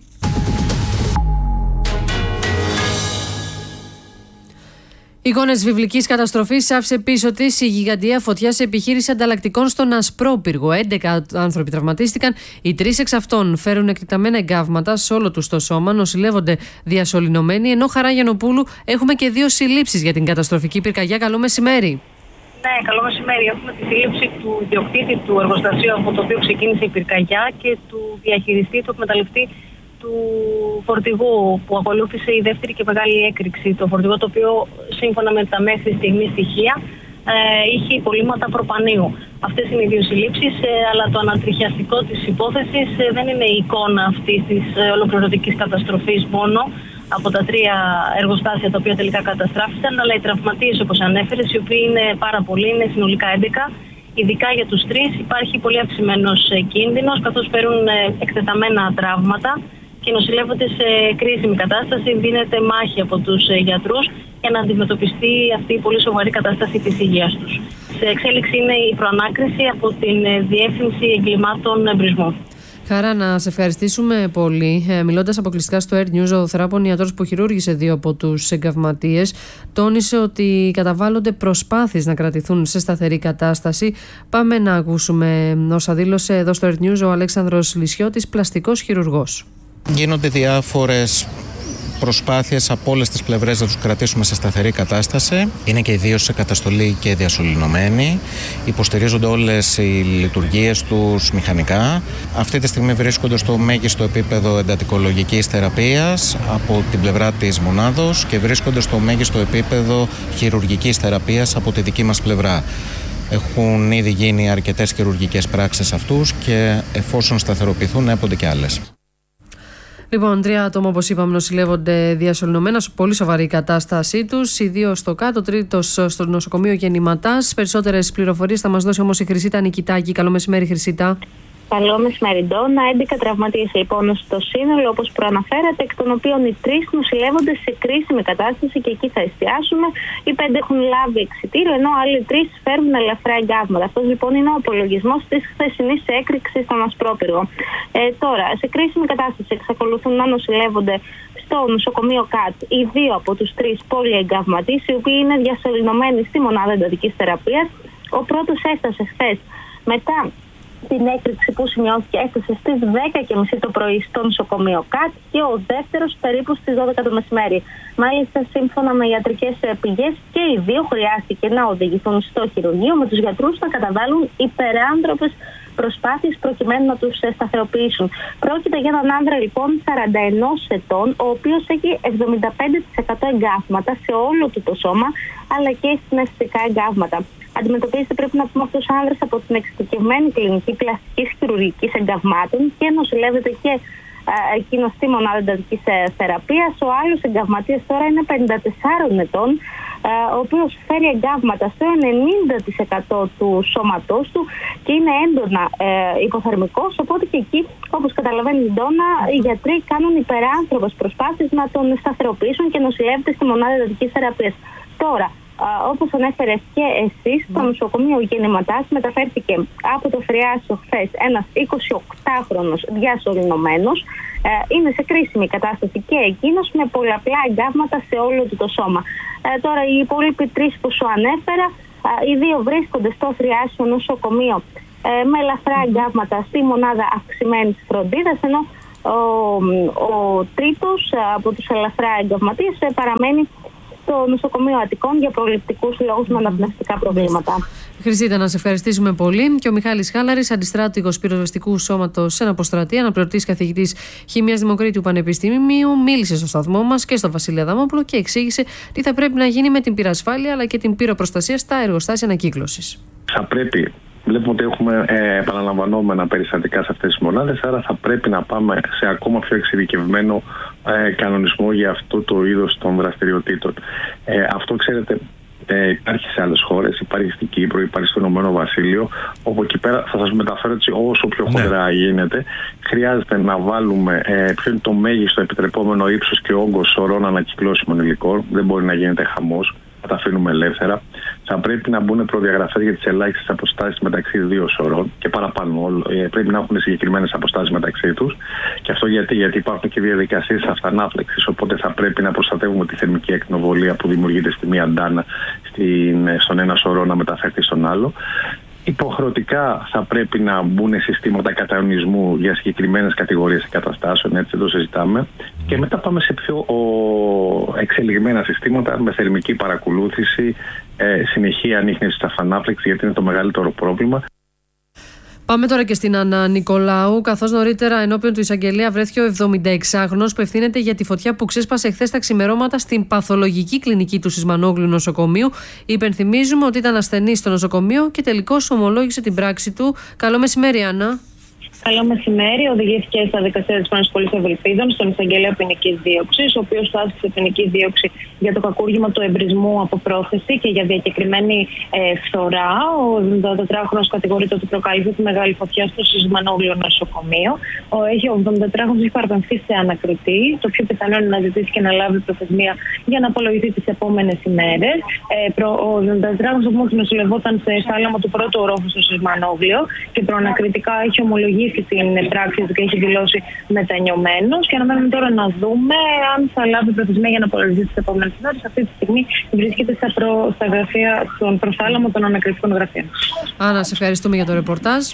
Εικόνες βιβλικής καταστροφής άφησε πίσω της η γιγαντιαία φωτιά σε επιχείρηση ανταλλακτικών στον Ασπρόπυργο. έντεκα άνθρωποι τραυματίστηκαν. Οι τρεις εξ αυτών φέρουν εκτεταμένα εγκάβματα σε όλο τους το σώμα, νοσηλεύονται διασωληνωμένοι. Ενώ Χαρά Γιαννοπούλου, έχουμε και δύο συλλήψεις για την καταστροφική πυρκαγιά. Καλό μεσημέρι. Ναι, καλό μεσημέρι. Έχουμε τη σύλληψη του ιδιοκτήτη του εργοστασίου από το οποίο ξεκίνησε η πυρκαγιά και του διαχειριστή, του εκμεταλλευτή του φορτηγού που ακολούθησε η δεύτερη και μεγάλη έκρηξη. Το φορτηγό, το οποίο σύμφωνα με τα μέχρι στιγμή στοιχεία ε, είχε υπολείμματα προπανίου. Αυτές είναι οι δύο συλλήψεις, ε, αλλά το ανατριχιαστικό της υπόθεσης ε, δεν είναι η εικόνα αυτής της ε, ολοκληρωτικής καταστροφής μόνο από τα τρία εργοστάσια τα οποία τελικά καταστράφησαν, αλλά οι τραυματίες, όπως ανέφερες, οι οποίοι είναι πάρα πολλοί, είναι συνολικά έντεκα. Ειδικά για τους τρεις υπάρχει πολύ αυξημένος κίνδυνος, καθώς φέρουν εκτεταμένα τραύματα και νοσηλεύονται σε κρίσιμη κατάσταση. Δίνεται μάχη από τους γιατρούς για να αντιμετωπιστεί αυτή η πολύ σοβαρή κατάσταση της υγείας τους. Σε εξέλιξη είναι η προανάκριση από την Διεύθυνση Εγκλημάτων Εμπρισμού. Χαρά, να σε ευχαριστήσουμε πολύ. Ε, μιλώντας αποκλειστικά στο Air News, ο θεράπων ιατρός που χειρούργησε δύο από τους εγκαυματίες τόνισε ότι καταβάλλονται προσπάθειες να κρατηθούν σε σταθερή κατάσταση. Πάμε να ακούσουμε όσα δήλωσε εδώ στο Air News ο Αλέξανδρος Λυσιώτης, πλαστικός χειρουργός. Γίνονται διάφορες προσπάθειες από όλες τις πλευρές να τους κρατήσουμε σε σταθερή κατάσταση. Είναι και οι δύο σε καταστολή και διασωληνωμένοι. Υποστηρίζονται όλες οι λειτουργίες τους μηχανικά. Αυτή τη στιγμή βρίσκονται στο μέγιστο επίπεδο εντατικολογικής θεραπείας από την πλευρά της μονάδος και βρίσκονται στο μέγιστο επίπεδο χειρουργικής θεραπείας από τη δική μας πλευρά. Έχουν ήδη γίνει αρκετές χειρουργικές πράξεις αυτούς και εφόσον σταθεροποιηθούν έπονται και άλλες. Λοιπόν, τρία άτομα, όπως είπαμε, νοσηλεύονται διασωληνωμένα, πολύ σοβαρή η κατάστασή τους. Οι δύο στο κάτω, τρίτος στο νοσοκομείο Γεννηματάς. Περισσότερες πληροφορίες θα μας δώσει όμως η Χρυσίτα Νικητάκη. Καλό μεσημέρι, Χρυσίτα. Καλό μεσημέρι, Ντόνα. έντεκα τραυματίες λοιπόν στο σύνολο, όπως προαναφέρατε, εκ των οποίων οι τρεις νοσηλεύονται σε κρίσιμη κατάσταση και εκεί θα εστιάσουμε. Οι πέντε έχουν λάβει εξιτήριο, ενώ άλλοι τρεις φέρουν ελαφρά εγκάβματα. Αυτό λοιπόν είναι ο απολογισμός της χθεσινής έκρηξης στον Ασπρόπυργο. Ε, τώρα, σε κρίσιμη κατάσταση εξακολουθούν να νοσηλεύονται στο νοσοκομείο ΚΑΤ οι δύο από τους τρεις πολυεγκαυματίες, οι οποίοι είναι διασωληνωμένοι στη μονάδα εντατικής θεραπείας. Ο πρώτος έφτασε χθες μετά την έκρηξη που σημειώθηκε, έφτασε στις δέκα και μισή το πρωί στο νοσοκομείο ΚΑΤ και ο δεύτερος περίπου στις δώδεκα το μεσημέρι. Μάλιστα, σύμφωνα με ιατρικές πηγές, και οι δύο χρειάστηκε να οδηγηθούν στο χειρουργείο, με τους γιατρούς να καταβάλουν υπεράνθρωπες προσπάθειες προκειμένου να τους σταθεροποιήσουν. Πρόκειται για έναν άνδρα λοιπόν σαράντα ενός ετών, ο οποίος έχει εβδομήντα πέντε τοις εκατό εγκάβματα σε όλο του το σώμα, αλλά και συναισθητικά εγκάβματα. Αντιμετωπίζεται, πρέπει να πούμε, αυτός ο άνδρας από την εξειδικευμένη κλινική πλαστικής χειρουργικής εγκαυμάτων και νοσηλεύεται και εκείνο στη μονάδα εντατικής θεραπείας. Ο άλλος εγκαυματίας τώρα είναι πενήντα τεσσάρων ετών, ο οποίος φέρει εγκάβματα στο ενενήντα τοις εκατό του σώματός του και είναι έντονα ε, υποθερμικός, οπότε και εκεί, όπως καταλαβαίνεις, Ντόνα, οι γιατροί κάνουν υπεράνθρωπες προσπάθειες να τον σταθεροποιήσουν και νοσηλεύεται στη μονάδα εντατικής θεραπείας. Τώρα, Όπως ανέφερες και εσείς, στο νοσοκομείο Γεννηματάς μεταφέρθηκε από το Θριάσιο χθες ένας εικοσιοκτάχρονος διασωληνωμένος. Είναι σε κρίσιμη κατάσταση και εκείνος, με πολλαπλά εγκάβματα σε όλο του το σώμα. Τώρα οι υπόλοιποι τρεις που σου ανέφερα, οι δύο βρίσκονται στο Θριάσιο νοσοκομείο με ελαφρά εγκάβματα στη μονάδα αυξημένης φροντίδας, ενώ ο, ο τρίτος από τους ελαφρά εγκαυματίες παραμένει στο νοσοκομείο Αττικών για προληπτικούς λόγους με αναπνευστικά προβλήματα. Χρυσίτα, να σε ευχαριστήσουμε πολύ. Και ο Μιχάλης Χάλαρης, αντιστράτηγος πυροσβεστικού σώματος σε αποστρατεία, αναπληρωτής καθηγητής Χημίας Δημοκρίτιου Πανεπιστημίου, μίλησε στο σταθμό μας και στο Βασίλη Αδαμόπουλο και εξήγησε τι θα πρέπει να γίνει με την πυρασφάλεια αλλά και την πυροπροστασία στα εργοστάσια ανακύκλωσης. Θα πρέπει. Βλέπουμε ότι έχουμε ε, επαναλαμβανόμενα περιστατικά σε αυτές τις μονάδες, άρα θα πρέπει να πάμε σε ακόμα πιο εξειδικευμένο ε, κανονισμό για αυτό το είδος των δραστηριοτήτων. Ε, αυτό, ξέρετε, ε, υπάρχει σε άλλες χώρες, υπάρχει στην Κύπρο, υπάρχει στο Ηνωμένο Βασίλειο, όπου εκεί πέρα θα σας μεταφέρω έτσι όσο πιο χοντρά ναι. γίνεται. Χρειάζεται να βάλουμε ε, ποιο είναι το μέγιστο επιτρεπόμενο ύψος και όγκος σωρών ανακυκλώσιμων υλικών. Δεν μπορεί να γίνεται χαμός. Θα τα αφήνουμε ελεύθερα. Θα πρέπει να μπουν προδιαγραφές για τις ελάχιστες αποστάσεις μεταξύ δύο σωρών και παραπάνω. Πρέπει να έχουν συγκεκριμένες αποστάσεις μεταξύ τους. Και αυτό γιατί, γιατί υπάρχουν και διαδικασίες αυτανάφλεξης. Οπότε θα πρέπει να προστατεύουμε τη θερμική ακτινοβολία που δημιουργείται στη μία ντάνα στην, στον ένα σωρό να μεταφερθεί στον άλλο. Υποχρεωτικά θα πρέπει να μπουν συστήματα κατανοησμού για συγκεκριμένες κατηγορίες εγκαταστάσεων, έτσι το συζητάμε. Και μετά πάμε σε πιο ο, εξελιγμένα συστήματα με θερμική παρακολούθηση, ε, συνεχή ανίχνευση της αφανάφλεξης, γιατί είναι το μεγαλύτερο πρόβλημα. Πάμε τώρα και στην Άννα Νικολάου, καθώς νωρίτερα ενώπιον του εισαγγελέα βρέθηκε ο εβδομηνταεξάχρονος που ευθύνεται για τη φωτιά που ξέσπασε χθες τα ξημερώματα στην παθολογική κλινική του Σισμανόγλου νοσοκομείου. Υπενθυμίζουμε ότι ήταν ασθενής στο νοσοκομείο και τελικώς ομολόγησε την πράξη του. Καλό μεσημέρι, Άννα. Καλό μεσημέρι. Οδηγήθηκε στα δικαστήρια της Πάνης Πόλης Ευρυπίδων στον εισαγγελέα ποινικής δίωξης, ο οποίος θα άσκησε ποινική δίωξη για το κακούργημα του εμπρισμού από πρόθεση και για διακεκριμένη ε, φθορά. Ο εβδομηντατετράχρονος κατηγορείται ότι προκάλεσε τη μεγάλη φωτιά στο Σισμανόγλιο νοσοκομείο. Ο, έχει, ο εβδομηντατετράχρονος έχει παραπεμφθεί σε ανακριτή. Το πιο πιθανό είναι να ζητήσει και να λάβει προθεσμία για να απολογηθεί τις επόμενες ημέρες. Ε, προ, ο εβδομηντατετράχρονος όμως νοσηλευόταν σε θάλαμο του πρώτου ορόφου στο Σισμανόγλιο και προανακριτικά έχει ομολογήσει την πράξη του και έχει δηλώσει μετανιωμένος. Και αναμένουμε τώρα να δούμε αν θα λάβει προθεσμία για να απολογηθεί τις επόμενες ημέρες. Αυτή τη στιγμή βρίσκεται στα, προ, στα γραφεία, στον προθάλαμο των ανακριτικών γραφείων. Άννα, σε ευχαριστούμε για το ρεπορτάζ.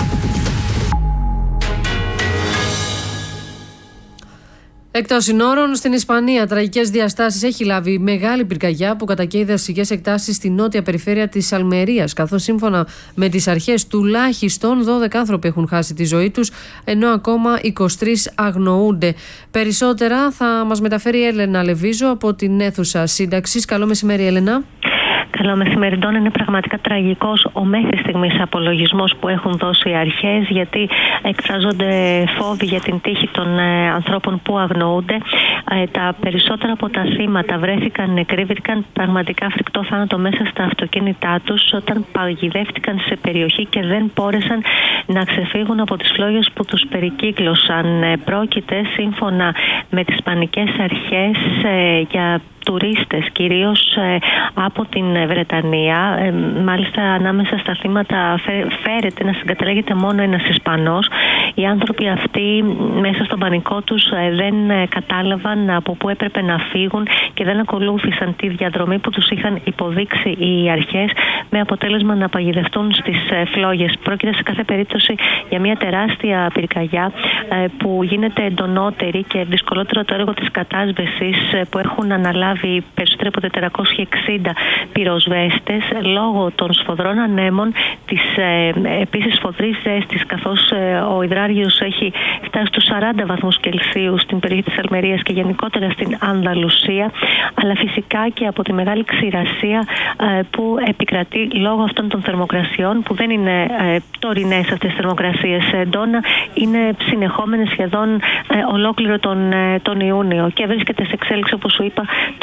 Εκτός συνόρων, στην Ισπανία, τραγικές διαστάσεις έχει λάβει μεγάλη πυρκαγιά που κατακαίει δασικές εκτάσεις στη νότια περιφέρεια της Αλμερίας, καθώς σύμφωνα με τις αρχές τουλάχιστον δώδεκα άνθρωποι έχουν χάσει τη ζωή τους, ενώ ακόμα είκοσι τρεις αγνοούνται. Περισσότερα θα μας μεταφέρει η Έλενα Λεβίζο από την αίθουσα σύνταξης. Καλό μεσημέρι, Έλενα. Καλό μεσημέρι, Ντόνα. Είναι πραγματικά τραγικός ο μέχρι στιγμής απολογισμός που έχουν δώσει οι αρχές, γιατί εκφράζονται φόβοι για την τύχη των ε, ανθρώπων που αγνοούνται. Ε, τα περισσότερα από τα θύματα βρέθηκαν νεκροί, βρήκαν πραγματικά φρικτό θάνατο μέσα στα αυτοκίνητά τους όταν παγιδεύτηκαν σε περιοχή και δεν μπόρεσαν να ξεφύγουν από τις φλόγες που τους περικύκλωσαν. Ε, πρόκειται, σύμφωνα με τις ισπανικές αρχές, ε, για τουρίστες, κυρίως ε, από την Βρετανία. Ε, μάλιστα, ανάμεσα στα θύματα φέρεται να συγκαταλέγεται μόνο ένας Ισπανός. Οι άνθρωποι αυτοί μέσα στον πανικό τους ε, δεν ε, κατάλαβαν από πού έπρεπε να φύγουν και δεν ακολούθησαν τη διαδρομή που τους είχαν υποδείξει οι αρχές, με αποτέλεσμα να παγιδευτούν στις ε, φλόγες. Πρόκειται σε κάθε περίπτωση για μια τεράστια πυρκαγιά ε, που γίνεται εντονότερη και δυσκολότερο το έργο της κατάσβεσης ε, που έχουν αναλάβει περισσότερο από τετρακόσιοι εξήντα πυροσβέστες λόγω των σφοδρών ανέμων, της ε, επίσης σφοδρής ζέστης, καθώς ε, ο υδράργυρος έχει φτάσει στους σαράντα βαθμούς Κελσίου στην περιοχή της Αλμερίας και γενικότερα στην Ανδαλουσία, αλλά φυσικά και από τη μεγάλη ξηρασία ε, που επικρατεί λόγω αυτών των θερμοκρασιών, που δεν είναι ε, τωρινές αυτές τις θερμοκρασίες, Ντόνα, είναι συνεχόμενες σχεδόν ε, ολόκληρο τον, ε, τον Ιούνιο και βρίσκεται σε εξέλιξη, όπως σου είπα,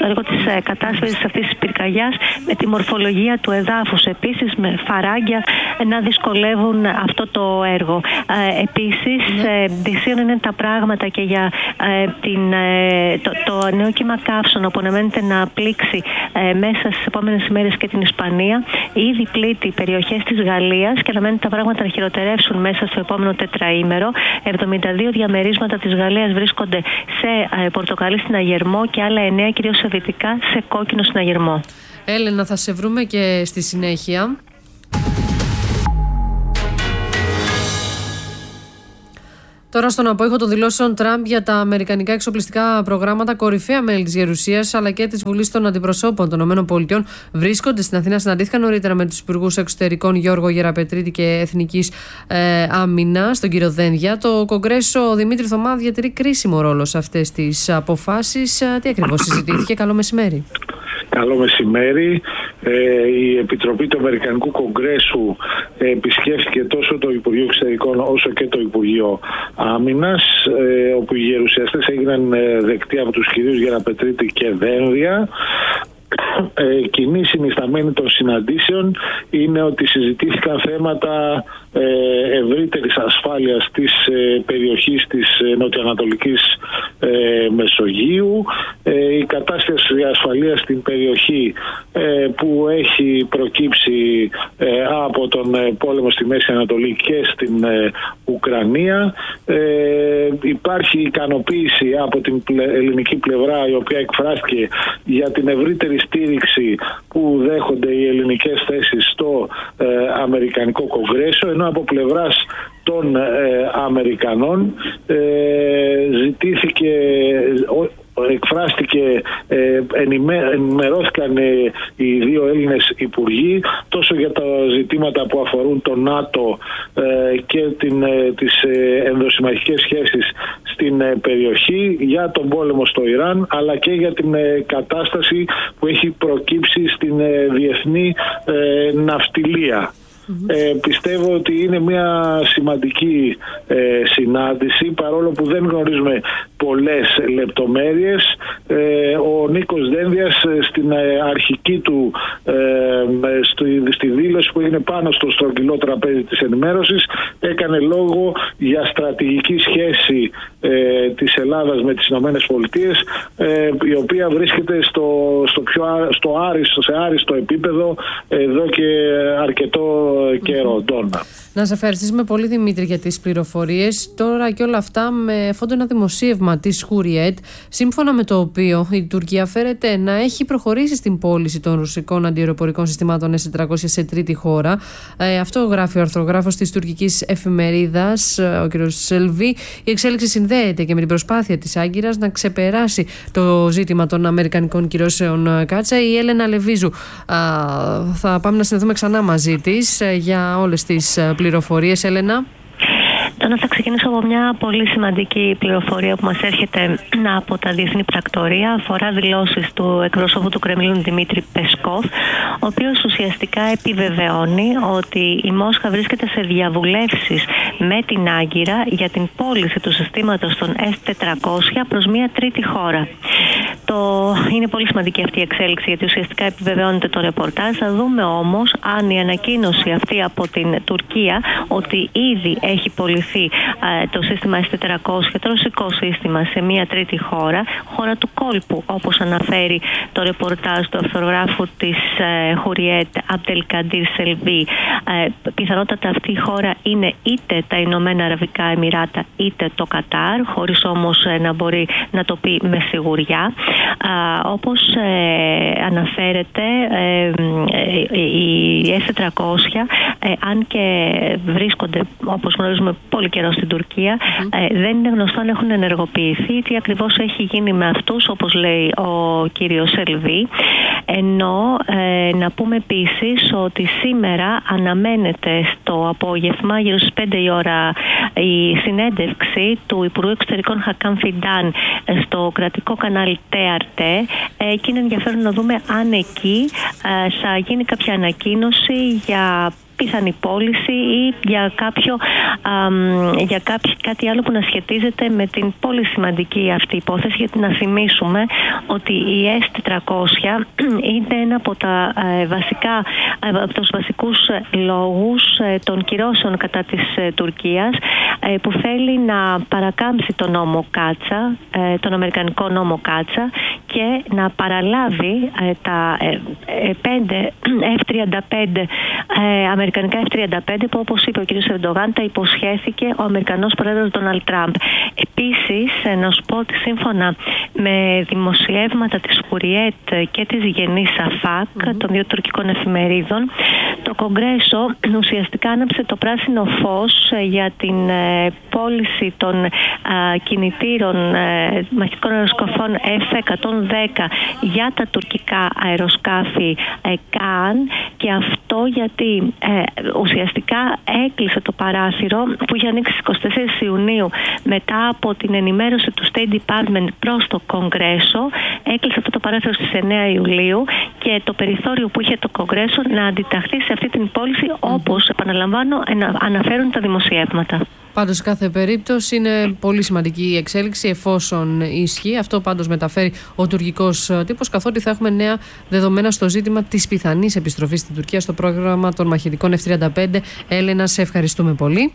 το έργο της ε, κατάσβεσης αυτής της πυρκαγιάς, με τη μορφολογία του εδάφους επίσης, με φαράγγια ε, να δυσκολεύουν αυτό το έργο. Ε, επίσης, ε, δυσίων είναι τα πράγματα και για ε, την, ε, το, το νέο κύμα καύσωνα που αναμένεται να πλήξει ε, μέσα στις επόμενες ημέρες και την Ισπανία. Ήδη πλήττει περιοχές της Γαλλίας και αναμένεται τα πράγματα να χειροτερεύσουν μέσα στο επόμενο τετραήμερο. εβδομήντα δύο διαμερίσματα της Γαλλίας βρίσκονται σε ε, πορτοκαλί συναγερμό και άλλα εννέα κυρίως σε δυτικά σε κόκκινο συναγερμό. Έλενα, θα σε βρούμε και στη συνέχεια. Τώρα, στον απόϊχο των δηλώσεων Τραμπ για τα αμερικανικά εξοπλιστικά προγράμματα, κορυφαία μέλη της Γερουσίας αλλά και της Βουλής των Αντιπροσώπων των ΗΠΑ βρίσκονται στην Αθήνα. Συναντήθηκαν νωρίτερα με τους υπουργούς εξωτερικών Γιώργο Γεραπετρίτη και Εθνικής ε, Άμυνας, τον κύριο Δένδια. Το Κογκρέσο Δημήτρη Θωμά διατηρεί κρίσιμο ρόλο σε αυτές τις αποφάσεις. Τι ακριβώς συζητήθηκε? Καλό μεσημέρι. Καλό μεσημέρι. Ε, η Επιτροπή του Αμερικανικού Κογκρέσου ε, επισκέφθηκε τόσο το Υπουργείο Εξωτερικών όσο και το Υπουργείο Άμυνας, ε, όπου οι γερουσιαστές έγιναν ε, δεκτοί από τους κυρίους Γεραπετρίτη και Δένδια. Ε, κοινή συνισταμένη των συναντήσεων είναι ότι συζητήθηκαν θέματα ε, ευρύτερης ασφάλειας της ε, περιοχής της ε, νοτιοανατολικής ε, Μεσογείου, ε, η κατάσταση ασφαλείας στην περιοχή ε, που έχει προκύψει ε, από τον ε, πόλεμο στη Μέση Ανατολή και στην ε, Ουκρανία. Ε, υπάρχει ικανοποίηση από την ελληνική πλευρά, η οποία εκφράστηκε για την ευρύτερη στήριξη που δέχονται οι ελληνικές θέσεις στο ε, Αμερικανικό Κογκρέσο, ενώ από πλευράς των ε, Αμερικανών ε, ζητήθηκε, εκφράστηκε, ε, ενημερώθηκαν ε, οι δύο Έλληνες υπουργοί τόσο για τα ζητήματα που αφορούν το ΝΑΤΟ ε, και την, ε, τις ε, ενδοσυμμαχικές σχέσεις στην ε, περιοχή, για τον πόλεμο στο Ιράν, αλλά και για την ε, κατάσταση που έχει προκύψει στην ε, διεθνή ε, ναυτιλία. Ε, πιστεύω ότι είναι μια σημαντική ε, συνάντηση, παρόλο που δεν γνωρίζουμε πολλές λεπτομέρειες. Ε, ο Νίκος Δένδιας στην ε, αρχική του ε, στη, στη δήλωση που έγινε πάνω στο στρογγυλό τραπέζι της ενημέρωσης έκανε λόγο για στρατηγική σχέση ε, της Ελλάδας με τις Ηνωμένες Πολιτείες, ε, η οποία βρίσκεται στο, στο, πιο, στο άριστο, σε άριστο επίπεδο εδώ και αρκετό καιρό. Mm-hmm. Να σε ευχαριστήσουμε πολύ, Δημήτρη, για τις πληροφορίες. Τώρα και όλα αυτά με φόντο ένα δημοσίευμα της Χουριέτ, σύμφωνα με το οποίο η Τουρκία φέρεται να έχει προχωρήσει στην πώληση των ρωσικών αντιαεροπορικών συστημάτων ες τετρακόσια σε τρίτη χώρα. Ε, αυτό γράφει ο αρθρογράφος της τουρκικής εφημερίδας, ο κ. Σελβί. Η εξέλιξη συνδέεται και με την προσπάθεια της Άγκυρας να ξεπεράσει το ζήτημα των αμερικανικών κυρώσεων Κάτσα. Η Έλενα Λεβίζου, α, θα πάμε να συνδεθούμε ξανά μαζί της για όλες τις πληροφορίες. Έλενα. Τώρα θα ξεκινήσω από μια πολύ σημαντική πληροφορία που μας έρχεται από τα διεθνή πρακτορία. Αφορά δηλώσεις του εκπροσώπου του Κρεμλίνου Δημήτρη Πεσκόφ, ο οποίος ουσιαστικά επιβεβαιώνει ότι η Μόσχα βρίσκεται σε διαβουλεύσεις με την Άγκυρα για την πώληση του συστήματος των ες τετρακόσια προς μια τρίτη χώρα. Το... Είναι πολύ σημαντική αυτή η εξέλιξη, γιατί ουσιαστικά επιβεβαιώνεται το ρεπορτάζ. Θα δούμε όμως αν η ανακοίνωση αυτή από την Τουρκία ότι ήδη έχει πωληθεί το σύστημα ες τετρακόσια, το ρωσικό σύστημα, σε μια τρίτη χώρα, χώρα του κόλπου, όπως αναφέρει το ρεπορτάζ του αυθογράφου της Χουριέτ, Αμπτελκαντήρ Σελβί. Πιθανότατα αυτή η χώρα είναι είτε τα Ηνωμένα Αραβικά Εμιράτα είτε το Κατάρ, χωρίς όμως να μπορεί να το πει με σιγουριά. Όπως αναφέρεται, οι ες τετρακόσια, αν και βρίσκονται, όπως γνωρίζουμε, πολύ καιρό στην Τουρκία, mm-hmm. ε, δεν είναι γνωστό αν έχουν ενεργοποιηθεί, τι ακριβώς έχει γίνει με αυτούς, όπως λέει ο κύριος Σελβί. Ενώ ε, να πούμε επίσης ότι σήμερα αναμένεται στο απόγευμα, γύρω στις πέντε η ώρα, η συνέντευξη του Υπουργού Εξωτερικών Χακάν Φιντάν στο κρατικό κανάλι τι αρ τι, ε, και είναι ενδιαφέρον να δούμε αν εκεί ε, θα γίνει κάποια ανακοίνωση για πιθανή πώληση ή για, κάποιο, α, για κάποιο, κάτι άλλο που να σχετίζεται με την πολύ σημαντική αυτή υπόθεση, γιατί να θυμίσουμε ότι η ες τετρακόσια είναι ένα από, τα, ε, βασικά, ε, από τους βασικούς λόγους ε, των κυρώσεων κατά της ε, Τουρκίας, ε, που θέλει να παρακάμψει τον νόμο Κάτσα, ε, τον Αμερικανικό νόμο Κάτσα, και να παραλάβει ε, τα ε, ε, πέντε εφ τριάντα πέντε, ε, αμερικανικά εφ τριάντα πέντε, που όπως είπε ο κ. Ερντογάν τα υποσχέθηκε ο Αμερικανός πρόεδρος Ντόναλντ Τραμπ. Επίσης, ε, να σου πω ότι σύμφωνα με δημοσιεύματα της Χουριέτ και της Γενής Σαφάκ, mm-hmm. των δύο τουρκικών εφημερίδων, το Κογκρέσο ουσιαστικά άναψε το πράσινο φως ε, για την ε, πώληση των ε, κινητήρων ε, μαχητικών αεροσκαφών εφ εκατόν δέκα για τα τουρκικά αεροσκάφη ε, Καν, και αυτό γιατί ε, ουσιαστικά έκλεισε το παράθυρο που είχε ανοίξει στις εικοστή τέταρτη Ιουνίου μετά από την ενημέρωση του State Department προς το Κογκρέσο. Έκλεισε αυτό το παράθυρο στις εννέα Ιουλίου, και το περιθώριο που είχε το Κογκρέσο να αντιταχθεί σε αυτή την πώληση, όπως, επαναλαμβάνω, αναφέρουν τα δημοσιεύματα. Πάντως, σε κάθε περίπτωση είναι πολύ σημαντική η εξέλιξη, εφόσον ισχύει. Αυτό πάντως μεταφέρει ο τουρκικός τύπος, καθότι θα έχουμε νέα δεδομένα στο ζήτημα της πιθανής επιστροφής στην Τουρκία στο πρόγραμμα των μαχητικών εφ τριάντα πέντε. Έλενα, σε ευχαριστούμε πολύ.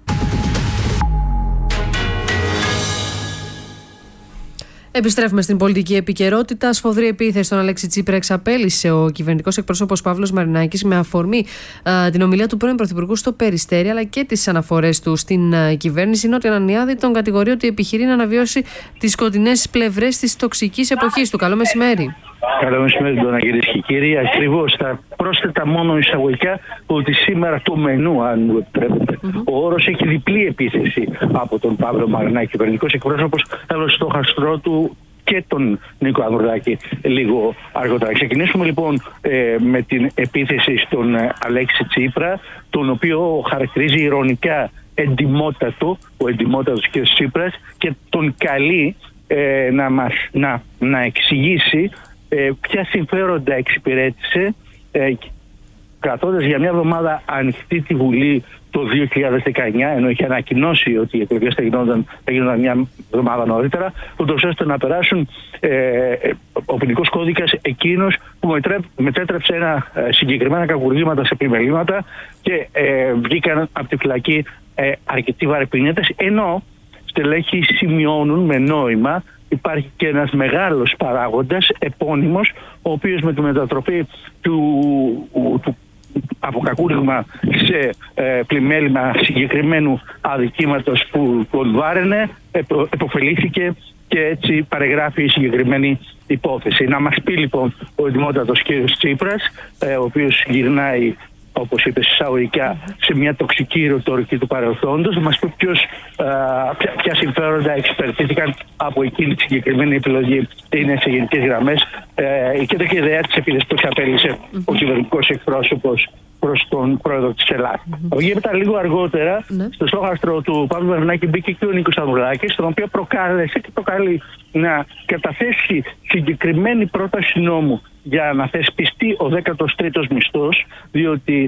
Επιστρέφουμε στην πολιτική επικαιρότητα. Σφοδρή επίθεση στον Αλέξη Τσίπρα εξαπέλυσε ο κυβερνητικός εκπρόσωπος Παύλος Μαρινάκης με αφορμή α, την ομιλία του πρώην Πρωθυπουργού στο Περιστέρι, αλλά και τις αναφορές του στην α, κυβέρνηση. Η Νότια Ανιάδη τον κατηγορεί ότι επιχειρεί να αναβιώσει τις σκοτεινές πλευρές της τοξικής εποχής του. Καλό μεσημέρι. Καλό μεσημέρι, Ντόνα, κυρίες και κύριοι. Ακριβώς, θα πρόσθετα μόνο εισαγωγικά ότι σήμερα το μενού, αν μου επιτρέπετε, mm-hmm. ο όρος έχει διπλή επίθεση από τον Παύλο Μαρινάκη, κυβερνητικός εκπρόσωπος, αλλά στο χαστρό του και τον Νίκο Ανδρουλάκη λίγο αργότερα. Ξεκινήσουμε λοιπόν ε, με την επίθεση στον ε, Αλέξη Τσίπρα, τον οποίο χαρακτηρίζει ειρωνικά εντιμότατο, ο εντιμότατος κ. Τσίπρας, και τον καλεί ε, να, μας, να, να εξηγήσει ε, ποια συμφέροντα εξυπηρέτησε ε, κρατώντας για μια εβδομάδα ανοιχτή τη Βουλή το δύο χιλιάδες δεκαεννιά, ενώ είχε ανακοινώσει ότι οι εκλογές θα γινόταν, θα γινόταν μια εβδομάδα νωρίτερα, ούτως ώστε να περάσουν ε, ο ποινικός κώδικας εκείνος που μετέτρεψε ένα, ε, συγκεκριμένα κακουργήματα σε επιμελήματα, και ε, βγήκαν από τη φυλακή ε, αρκετοί βαρεπινέτες, ενώ στελέχοι σημειώνουν με νόημα. Υπάρχει και ένας μεγάλος παράγοντας, επώνυμος, ο οποίος με τη μετατροπή του, του από κακούργημα σε ε, πλημέλημα συγκεκριμένου αδικήματος που τον βάραινε, επο, εποφελήθηκε και έτσι παρεγράφει η συγκεκριμένη υπόθεση. Να μας πει λοιπόν ο εντιμότατος κ. Τσίπρας, ε, ο οποίος γυρνάει, όπως είπε εισαγωγικά, σε μια τοξική ρητορική του παρελθόντος, να μας πει ποιος, α, ποια, ποια συμφέροντα εξυπηρετήθηκαν από εκείνη τη συγκεκριμένη επιλογή. Είναι σε γενικές γραμμές ε, η κεντρική ιδέα της επίθεσης που εξαπέλυσε mm-hmm. ο κυβερνητικός εκπρόσωπος προς τον πρόεδρο της Ελλάδας. Mm-hmm. Γίνεται λίγο αργότερα, mm-hmm. στο στόχαστρο του Παύλου Μαρινάκη μπήκε και ο Νίκος Ανδρουλάκης, τον οποίο προκάλεσε και προκαλεί να καταθέσει συγκεκριμένη πρόταση νόμου για να θεσπιστεί ο δέκατος τρίτος μισθός, διότι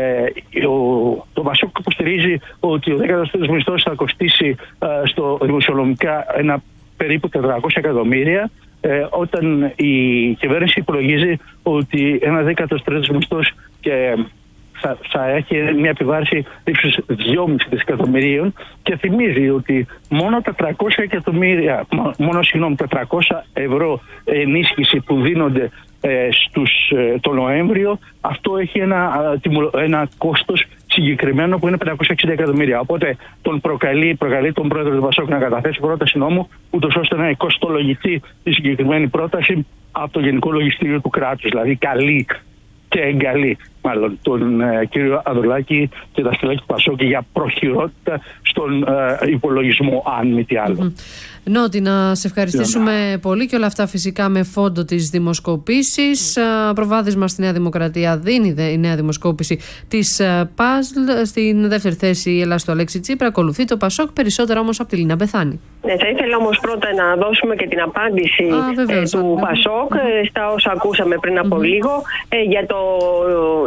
ε, ο, το Πασόκ υποστηρίζει ότι ο δέκατος τρίτος μισθός θα κοστίσει ε, στο δημοσιονομικά ένα περίπου τετρακόσια εκατομμύρια, ε, όταν η κυβέρνηση υπολογίζει ότι ένα δέκατος τρίτος μισθός και θα, θα έχει μια επιβάρηση ύψους δυόμισι δισεκατομμυρίων, και θυμίζει ότι μόνο τα τριακόσια εκατομμύρια, μόνο συγγνώμη, τα τριακόσια ευρώ ενίσχυση που δίνονται ε, στους, ε, το Νοέμβριο, αυτό έχει ένα, ένα κόστος συγκεκριμένο που είναι πεντακόσια εξήντα εκατομμύρια. Οπότε τον προκαλεί, προκαλεί τον πρόεδρο του Πασόκ να καταθέσει πρόταση νόμου, ούτως ώστε να κοστολογηθεί η συγκεκριμένη πρόταση από το Γενικό Λογιστήριο του κράτους. Δηλαδή καλεί και εγκαλεί μάλλον τον ε, κύριο Ανδρουλάκη και τα στελέχη του Πασόκ για προχειρότητα στον ε, υπολογισμό, αν μη τι άλλο. Mm-hmm. Νότι, να σε ευχαριστήσουμε yeah. πολύ, και όλα αυτά φυσικά με φόντο τις δημοσκοπήσεις. Mm. Προβάδισμα στη Νέα Δημοκρατία δίνει η νέα δημοσκόπηση της ΠΑΣΛ. Στην δεύτερη θέση η Ελλάδα του Αλέξη Τσίπρα, ακολουθεί το Πασόκ, περισσότερα όμως από τη Λίνα Μπεθάνη. Ναι, θα ήθελα όμως πρώτα να δώσουμε και την απάντηση Α, βεβαίως, ε, του ναι. Πασόκ mm. στα όσα ακούσαμε πριν από mm. λίγο ε, για το,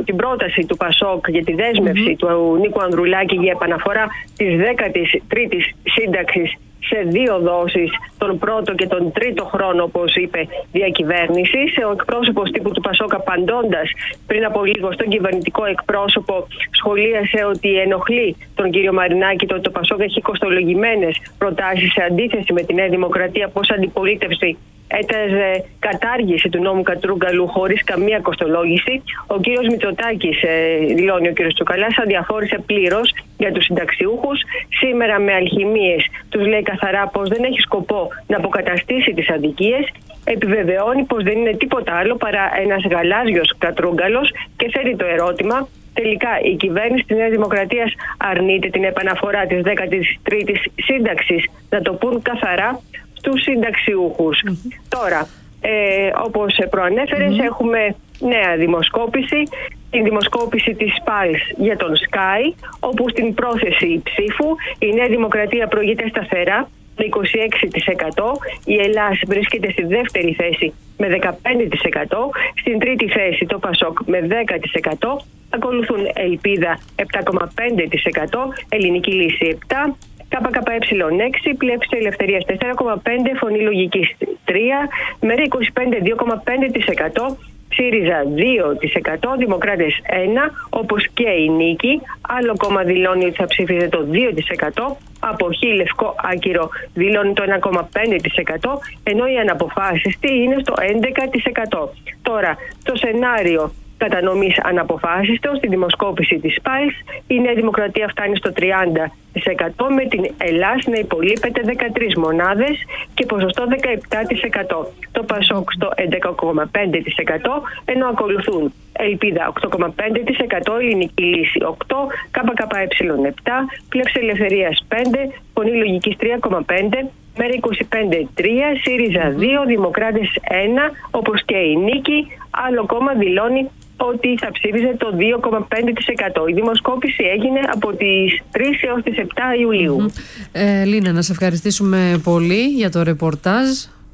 την πρόταση του Πασόκ για τη δέσμευση mm-hmm. του Νίκου Ανδρουλάκη για επαναφορά της δέκατης τρίτης σύνταξης σε δύο δόσεις, τον πρώτο και τον τρίτο χρόνο, όπως είπε, διακυβέρνησης. Ο εκπρόσωπος τύπου του Πασόκ, απαντώντας πριν από λίγο στον κυβερνητικό εκπρόσωπο, σχολίασε ότι ενοχλεί τον κύριο Μαρινάκη το ότι το Πασόκ έχει κοστολογημένες προτάσεις σε αντίθεση με τη Νέα Δημοκρατία, πως αντιπολίτευση έταζε κατάργηση του νόμου Κατρούγκαλου χωρίς καμία κοστολόγηση. Ο κύριος Μητσοτάκης, ε, δηλώνει ο κύριος Τσουκαλάς, αδιαφόρησε πλήρως για τους συνταξιούχους. Σήμερα με αλχημίες τους λέει καθαρά πως δεν έχει σκοπό να αποκαταστήσει τις αδικίες. Επιβεβαιώνει πως δεν είναι τίποτα άλλο παρά ένας γαλάζιος κατρούγκαλος και θέτει το ερώτημα: τελικά η κυβέρνηση της Νέας Δημοκρατίας αρνείται την επαναφορά της δέκατης τρίτης σύνταξης? Να το πούν καθαρά στους συνταξιούχους. Mm-hmm. Τώρα, ε, όπως προανέφερες, mm-hmm. έχουμε νέα δημοσκόπηση, την δημοσκόπηση της Pulse για τον Sky, όπου στην πρόθεση ψήφου η Νέα Δημοκρατία προηγείται σταθερά με είκοσι έξι τοις εκατό, η Ελλάς βρίσκεται στη δεύτερη θέση με δεκαπέντε τοις εκατό, στην τρίτη θέση το Πασόκ με δέκα τοις εκατό, ακολουθούν Ελπίδα επτά κόμμα πέντε τοις εκατό, Ελληνική Λύση επτά τοις εκατό, ΚΚΕ έξι, Πλεύση Ελευθερίας τέσσερα κόμμα πέντε τοις εκατό, Φωνή Λογικής τρία τοις εκατό, Μέρα είκοσι πέντε δύο κόμμα πέντε τοις εκατό, ΣΥΡΙΖΑ δύο τοις εκατό, Δημοκράτες ένα τοις εκατό, όπως και η Νίκη. Άλλο κόμμα δηλώνει ότι θα ψήφιζε το δύο τοις εκατό, Αποχή Λευκό Άκυρο δηλώνει το ένα κόμμα πέντε τοις εκατό, ενώ η αναποφάσιστη είναι στο έντεκα τοις εκατό. Τώρα, το σενάριο κατανομής αναποφάσιστων στη δημοσκόπηση της Pulse, η Νέα Δημοκρατία φτάνει στο τριάντα τοις εκατό, με την Ελλάς να υπολείπεται δεκατρείς μονάδες και ποσοστό δεκαεπτά τοις εκατό. Το Πασόκ στο έντεκα κόμμα πέντε τοις εκατό, ενώ ακολουθούν Ελπίδα οκτώ κόμμα πέντε τοις εκατό, Ελληνική Λύση οκτώ τοις εκατό, ΚΚΕ επτά τοις εκατό, Πλεύση Ελευθερίας πέντε τοις εκατό, Φωνή Λογικής τρία κόμμα πέντε τοις εκατό, Μέρα είκοσι πέντε τρία, ΣΥΡΙΖΑ δύο, Δημοκράτες ένα, όπως και η Νίκη. Άλλο κόμμα δηλώνει ότι θα ψήφιζε το δύο κόμμα πέντε τοις εκατό. Η δημοσκόπηση έγινε από τις τρεις έως τις επτά Ιουλίου. Mm-hmm. Ε, Λίνα, να σε ευχαριστήσουμε πολύ για το ρεπορτάζ.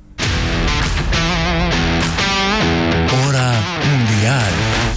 Ώρα Μουντιάλ.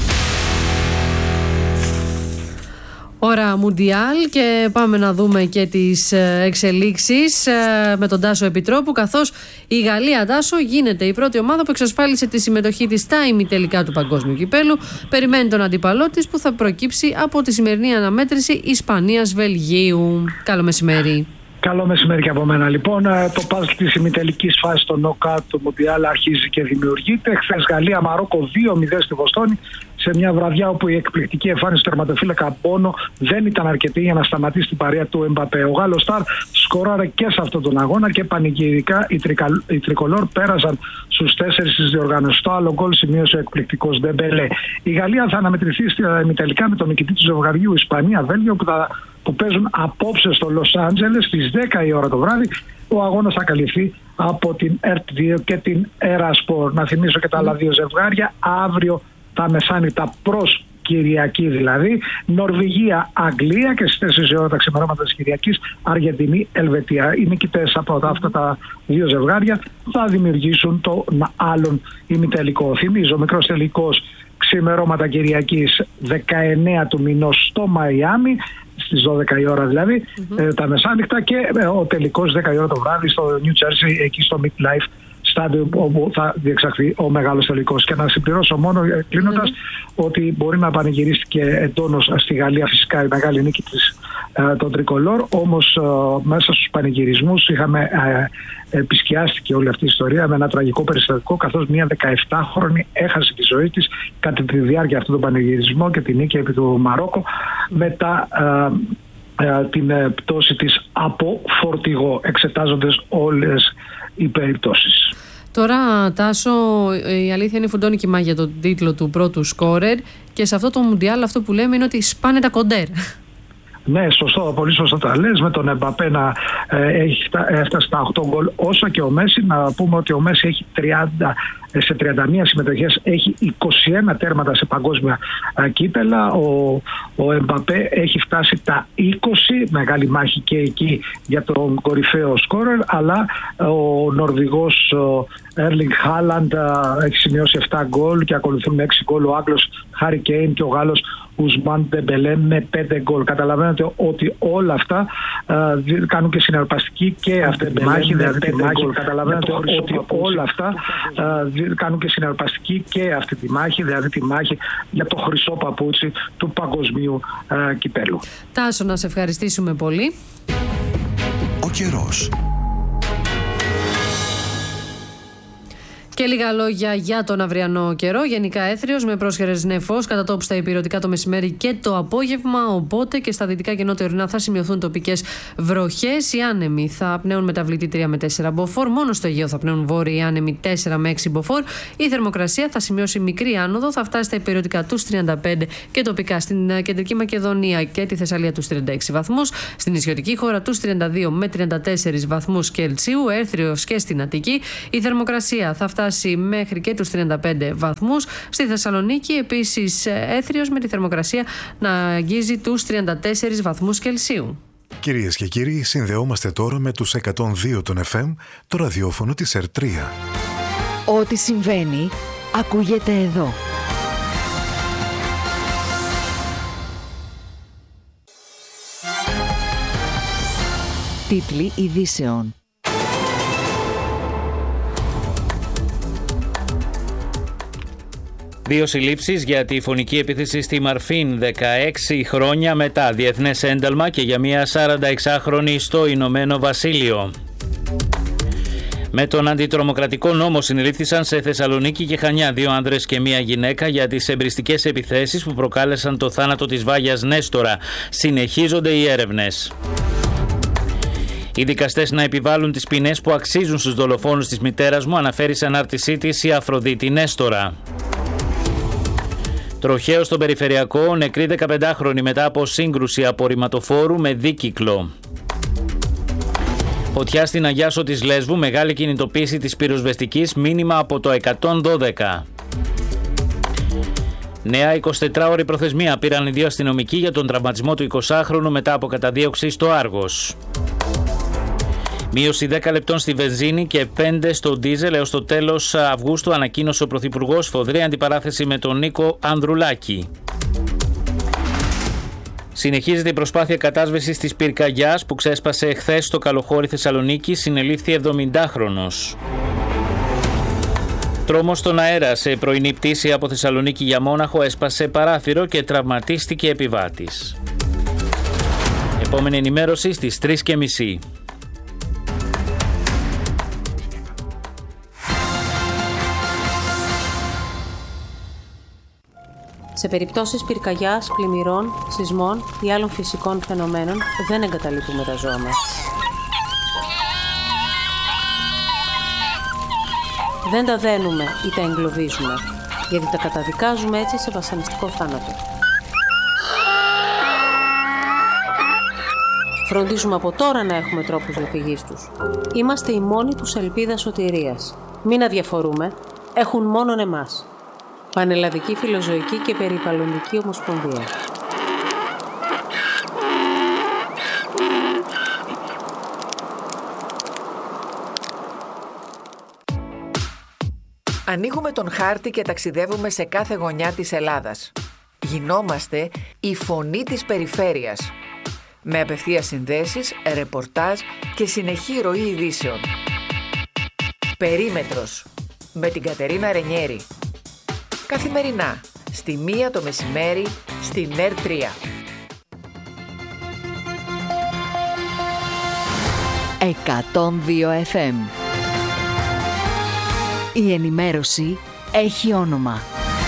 Ώρα Μουντιάλ και πάμε να δούμε και τις εξελίξεις με τον Τάσο Επιτρόπου, καθώς η Γαλλία, Τάσο, γίνεται η πρώτη ομάδα που εξασφάλισε τη συμμετοχή της στα ημιτελικά του Παγκόσμιου Κυπέλλου. Περιμένει τον αντίπαλό της που θα προκύψει από τη σημερινή αναμέτρηση Ισπανίας-Βελγίου. Καλό μεσημέρι. Καλό μεσημέρι και από μένα. Λοιπόν, το παζλ της ημιτελικής φάσης στο νοκάουτ του Μουντιάλ αρχίζει και δημιουργείται. Χθες Γαλλία-Μαρόκο δύο μηδέν στη Βοστόνη, σε μια βραδιά όπου η εκπληκτική εμφάνιση του τερματοφύλακα Μπόνο δεν ήταν αρκετή για να σταματήσει την παρέα του Εμπαπέ. Ο Γάλλος Σταρ σκοράρε και σε αυτόν τον αγώνα και πανηγυρικά οι, τρικα... οι τρικολόρ πέρασαν στους τέσσερις στις διοργανώσεις. Το άλλο γκολ σημείωσε ο εκπληκτικός Ντεμπελέ. Η Γαλλία θα αναμετρηθεί ημιτελικά με τον νικητή του ζευγαριού Ισπανία-Βέλγιο που, θα... που παίζουν απόψε στο Λος Άντζελες στις δέκα η ώρα το βράδυ. Ο αγώνας θα καλυφθεί από την ΕΡΤ δύο και την Ερασπορ. Να θυμίσω και τα άλλα δύο ζευγάρια αύριο τα μεσάνυχτα προς Κυριακή, δηλαδή Νορβηγία-Αγγλία, και στις τέσσερις η ώρα τα ξημερώματα της Κυριακής Αργεντινή-Ελβετία. Οι νικητές από αυτά τα δύο ζευγάρια θα δημιουργήσουν το άλλον ημιτελικό. Θυμίζω, μικρός τελικός ξημερώματα Κυριακής δεκαεννέα του μηνός στο Μαϊάμι, στις δώδεκα η ώρα δηλαδή, mm-hmm. ε, τα μεσάνυχτα, και ε, ο τελικός δέκα η ώρα το βράδυ στο New Jersey, εκεί στο MetLife στάδιο όπου θα διεξαχθεί ο μεγάλος τελικός. Και να συμπληρώσω μόνο κλείνοντας mm-hmm. ότι μπορεί να πανηγυρίστηκε εντόνως στη Γαλλία φυσικά η μεγάλη νίκη της, ε, των τρικολόρ, όμως ε, μέσα στους πανηγυρισμούς είχαμε ε, επισκιάστηκε όλη αυτή η ιστορία με ένα τραγικό περιστατικό, καθώς μια δεκαεπτάχρονη έχασε τη ζωή της κατά τη διάρκεια αυτού του πανηγυρισμού και τη νίκη επί του Μαρόκο μετά ε, ε, την ε, πτώση της από φορτηγό. Εξετάζονται όλες οι περιπτώσεις. Τώρα, Τάσο, η αλήθεια είναι φουντώνει κοιμά για τον τίτλο του πρώτου σκόρερ, και σε αυτό το Μουντιάλ αυτό που λέμε είναι ότι σπάνε τα κοντέρ. Ναι, σωστό, πολύ σωστό τα λες. Με τον Εμπαπέ να ε, έχει έφτασε στα οκτώ γκολ, όσο και ο Μέση. Να πούμε ότι ο Μέση έχει τριάντα σε τριάντα μία συμμετοχές, έχει είκοσι ένα τέρματα σε παγκόσμια κύπελα. Ο, ο Εμπαπέ έχει φτάσει τα είκοσι, μεγάλη μάχη και εκεί για τον κορυφαίο σκόρερ, αλλά ο Νορβηγός Έρλινγκ Χάλαντ έχει σημειώσει επτά γκολ και ακολουθούν με έξι γκολ ο Άγγλος Χάρι Κέιν και ο Γάλλος Ουσμάν Ντεμπελέ με πέντε γκολ. Καταλαβαίνετε ότι όλα αυτά uh, κάνουν και συναρπαστική και αυτή τη μάχη. Δηλαδή τη μάχη. Καταλαβαίνετε ότι όλα αυτά uh, κάνουν και συναρπαστική και αυτή τη μάχη, δηλαδή τη μάχη για το χρυσό παπούτσι του παγκοσμίου uh, κυπέλου. Τάσο, να σε ευχαριστήσουμε πολύ. Ο καιρός. Και λίγα λόγια για τον αυριανό καιρό. Γενικά έθριος με πρόσχερες νεφός κατά τόπου στα υπηρετικά το μεσημέρι και το απόγευμα. Οπότε και στα δυτικά και νότια ορεινά θα σημειωθούν τοπικές βροχές. Οι άνεμοι θα πνέουν μεταβλητή τρία με τέσσερα μποφόρ. Μόνο στο Αιγαίο θα πνέουν βόρειοι άνεμοι τέσσερα με έξι μποφόρ. Η θερμοκρασία θα σημειώσει μικρή άνοδο. Θα φτάσει στα υπηρετικά τους τριάντα πέντε και τοπικά στην Κεντρική Μακεδονία και τη Θεσσαλία τους τριάντα έξι βαθμούς. Στην νησιωτική χώρα τους τριάντα δύο με τριάντα τέσσερα βαθμούς Κελσίου. Έθριος και στην Αττική. Η θερμοκρασία θα φτάσει μέχρι και τους τριάντα πέντε βαθμούς. Στη Θεσσαλονίκη επίσης έθριος με τη θερμοκρασία να αγγίζει τους τριάντα τέσσερα βαθμούς Κελσίου. Κυρίες και κύριοι, συνδεόμαστε τώρα με τους εκατόν δύο των εφ εμ, το ραδιόφωνο της Ερ τρία. Ό,τι συμβαίνει ακούγεται εδώ. Τίτλοι ειδήσεων. Δύο συλλήψεις για τη φωνική επίθεση στη Μαρφίν δεκαέξι χρόνια μετά διεθνές ένταλμα και για μια σαρανταεξάχρονη στο Ηνωμένο Βασίλειο. Με τον αντιτρομοκρατικό νόμο συνελήφθησαν σε Θεσσαλονίκη και Χανιά δύο άνδρες και μία γυναίκα για τις εμπριστικές επιθέσεις που προκάλεσαν το θάνατο της Βάγιας Νέστορα. Συνεχίζονται οι έρευνες. Οι δικαστές να επιβάλλουν τις ποινές που αξίζουν στους δολοφόνους της μητέρας μου, αναφέρει σε ανάρτησή της η Αφροδίτη Νέστορα. Τροχαίο στον Περιφερειακό, νεκρή δεκαπεντάχρονη μετά από σύγκρουση απορριμματοφόρου με δίκυκλο. Φωτιά στην Αγιάσο της Λέσβου, μεγάλη κινητοποίηση της πυροσβεστικής, μήνυμα από το εκατόν δώδεκα. Νέα εικοσιτετράωρη προθεσμία πήραν οι δύο αστυνομικοί για τον τραυματισμό του εικοσάχρονου μετά από καταδίωξη στο Άργος. Μείωση δέκα λεπτών στη βενζίνη και πέντε στο ντίζελ έως το τέλος Αυγούστου, ανακοίνωσε ο Πρωθυπουργός. Σφοδρή αντιπαράθεση με τον Νίκο Ανδρουλάκη. Συνεχίζεται η προσπάθεια κατάσβεσης της πυρκαγιάς που ξέσπασε χθες στο Καλοχώρι Θεσσαλονίκη. Συνελήφθη εβδομηντάχρονος. Τρόμος στον αέρα σε πρωινή πτήση από Θεσσαλονίκη για Μόναχο, έσπασε παράθυρο και τραυματίστηκε επιβάτης. Επόμενη ενημέρωση στις τρεις και μισή. Σε περιπτώσεις πυρκαγιάς, πλημμυρών, σεισμών ή άλλων φυσικών φαινομένων δεν εγκαταλείπουμε τα ζώα μας. Δεν τα δένουμε ή τα εγκλωβίζουμε, γιατί τα καταδικάζουμε έτσι σε βασανιστικό θάνατο. Φροντίζουμε από τώρα να έχουμε τρόπους διαφυγής τους. Είμαστε η μόνη τους ελπίδα σωτηρίας. Μην αδιαφορούμε, έχουν μόνον εμάς. Πανελλαδική Φιλοζωική και Περιβαλλοντική Ομοσπονδία. Ανοίγουμε τον χάρτη και ταξιδεύουμε σε κάθε γωνιά της Ελλάδας. Γινόμαστε η φωνή της περιφέρειας. Με απευθείας συνδέσεις, ρεπορτάζ και συνεχή ροή ειδήσεων. Περίμετρος. Με την Κατερίνα Ρενιέρη. Καθημερινά, στη μία το μεσημέρι, στην Ερ τρία. εκατόν δύο εφ εμ. Η ενημέρωση έχει όνομα.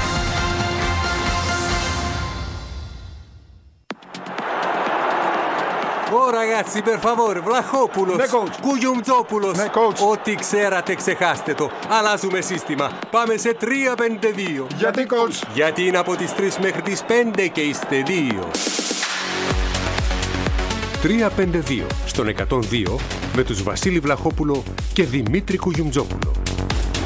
Oh ragazzi, per favore, Vlachopoulos, Ναι, coach. Κουγιουμτζόπουλος. Ναι, coach. Ό,τι ξέρατε ξεχάστε το. Αλλάζουμε σύστημα. Πάμε σε τρία πέντε δύο. Γιατί, coach? Γιατί είναι από τις τρεις μέχρι τις πέντε και είστε δύο. τρία πέντε δύο στον εκατόν δύο με τους Βασίλη Βλαχόπουλο και Δημήτρη Κουγιουμτζόπουλο.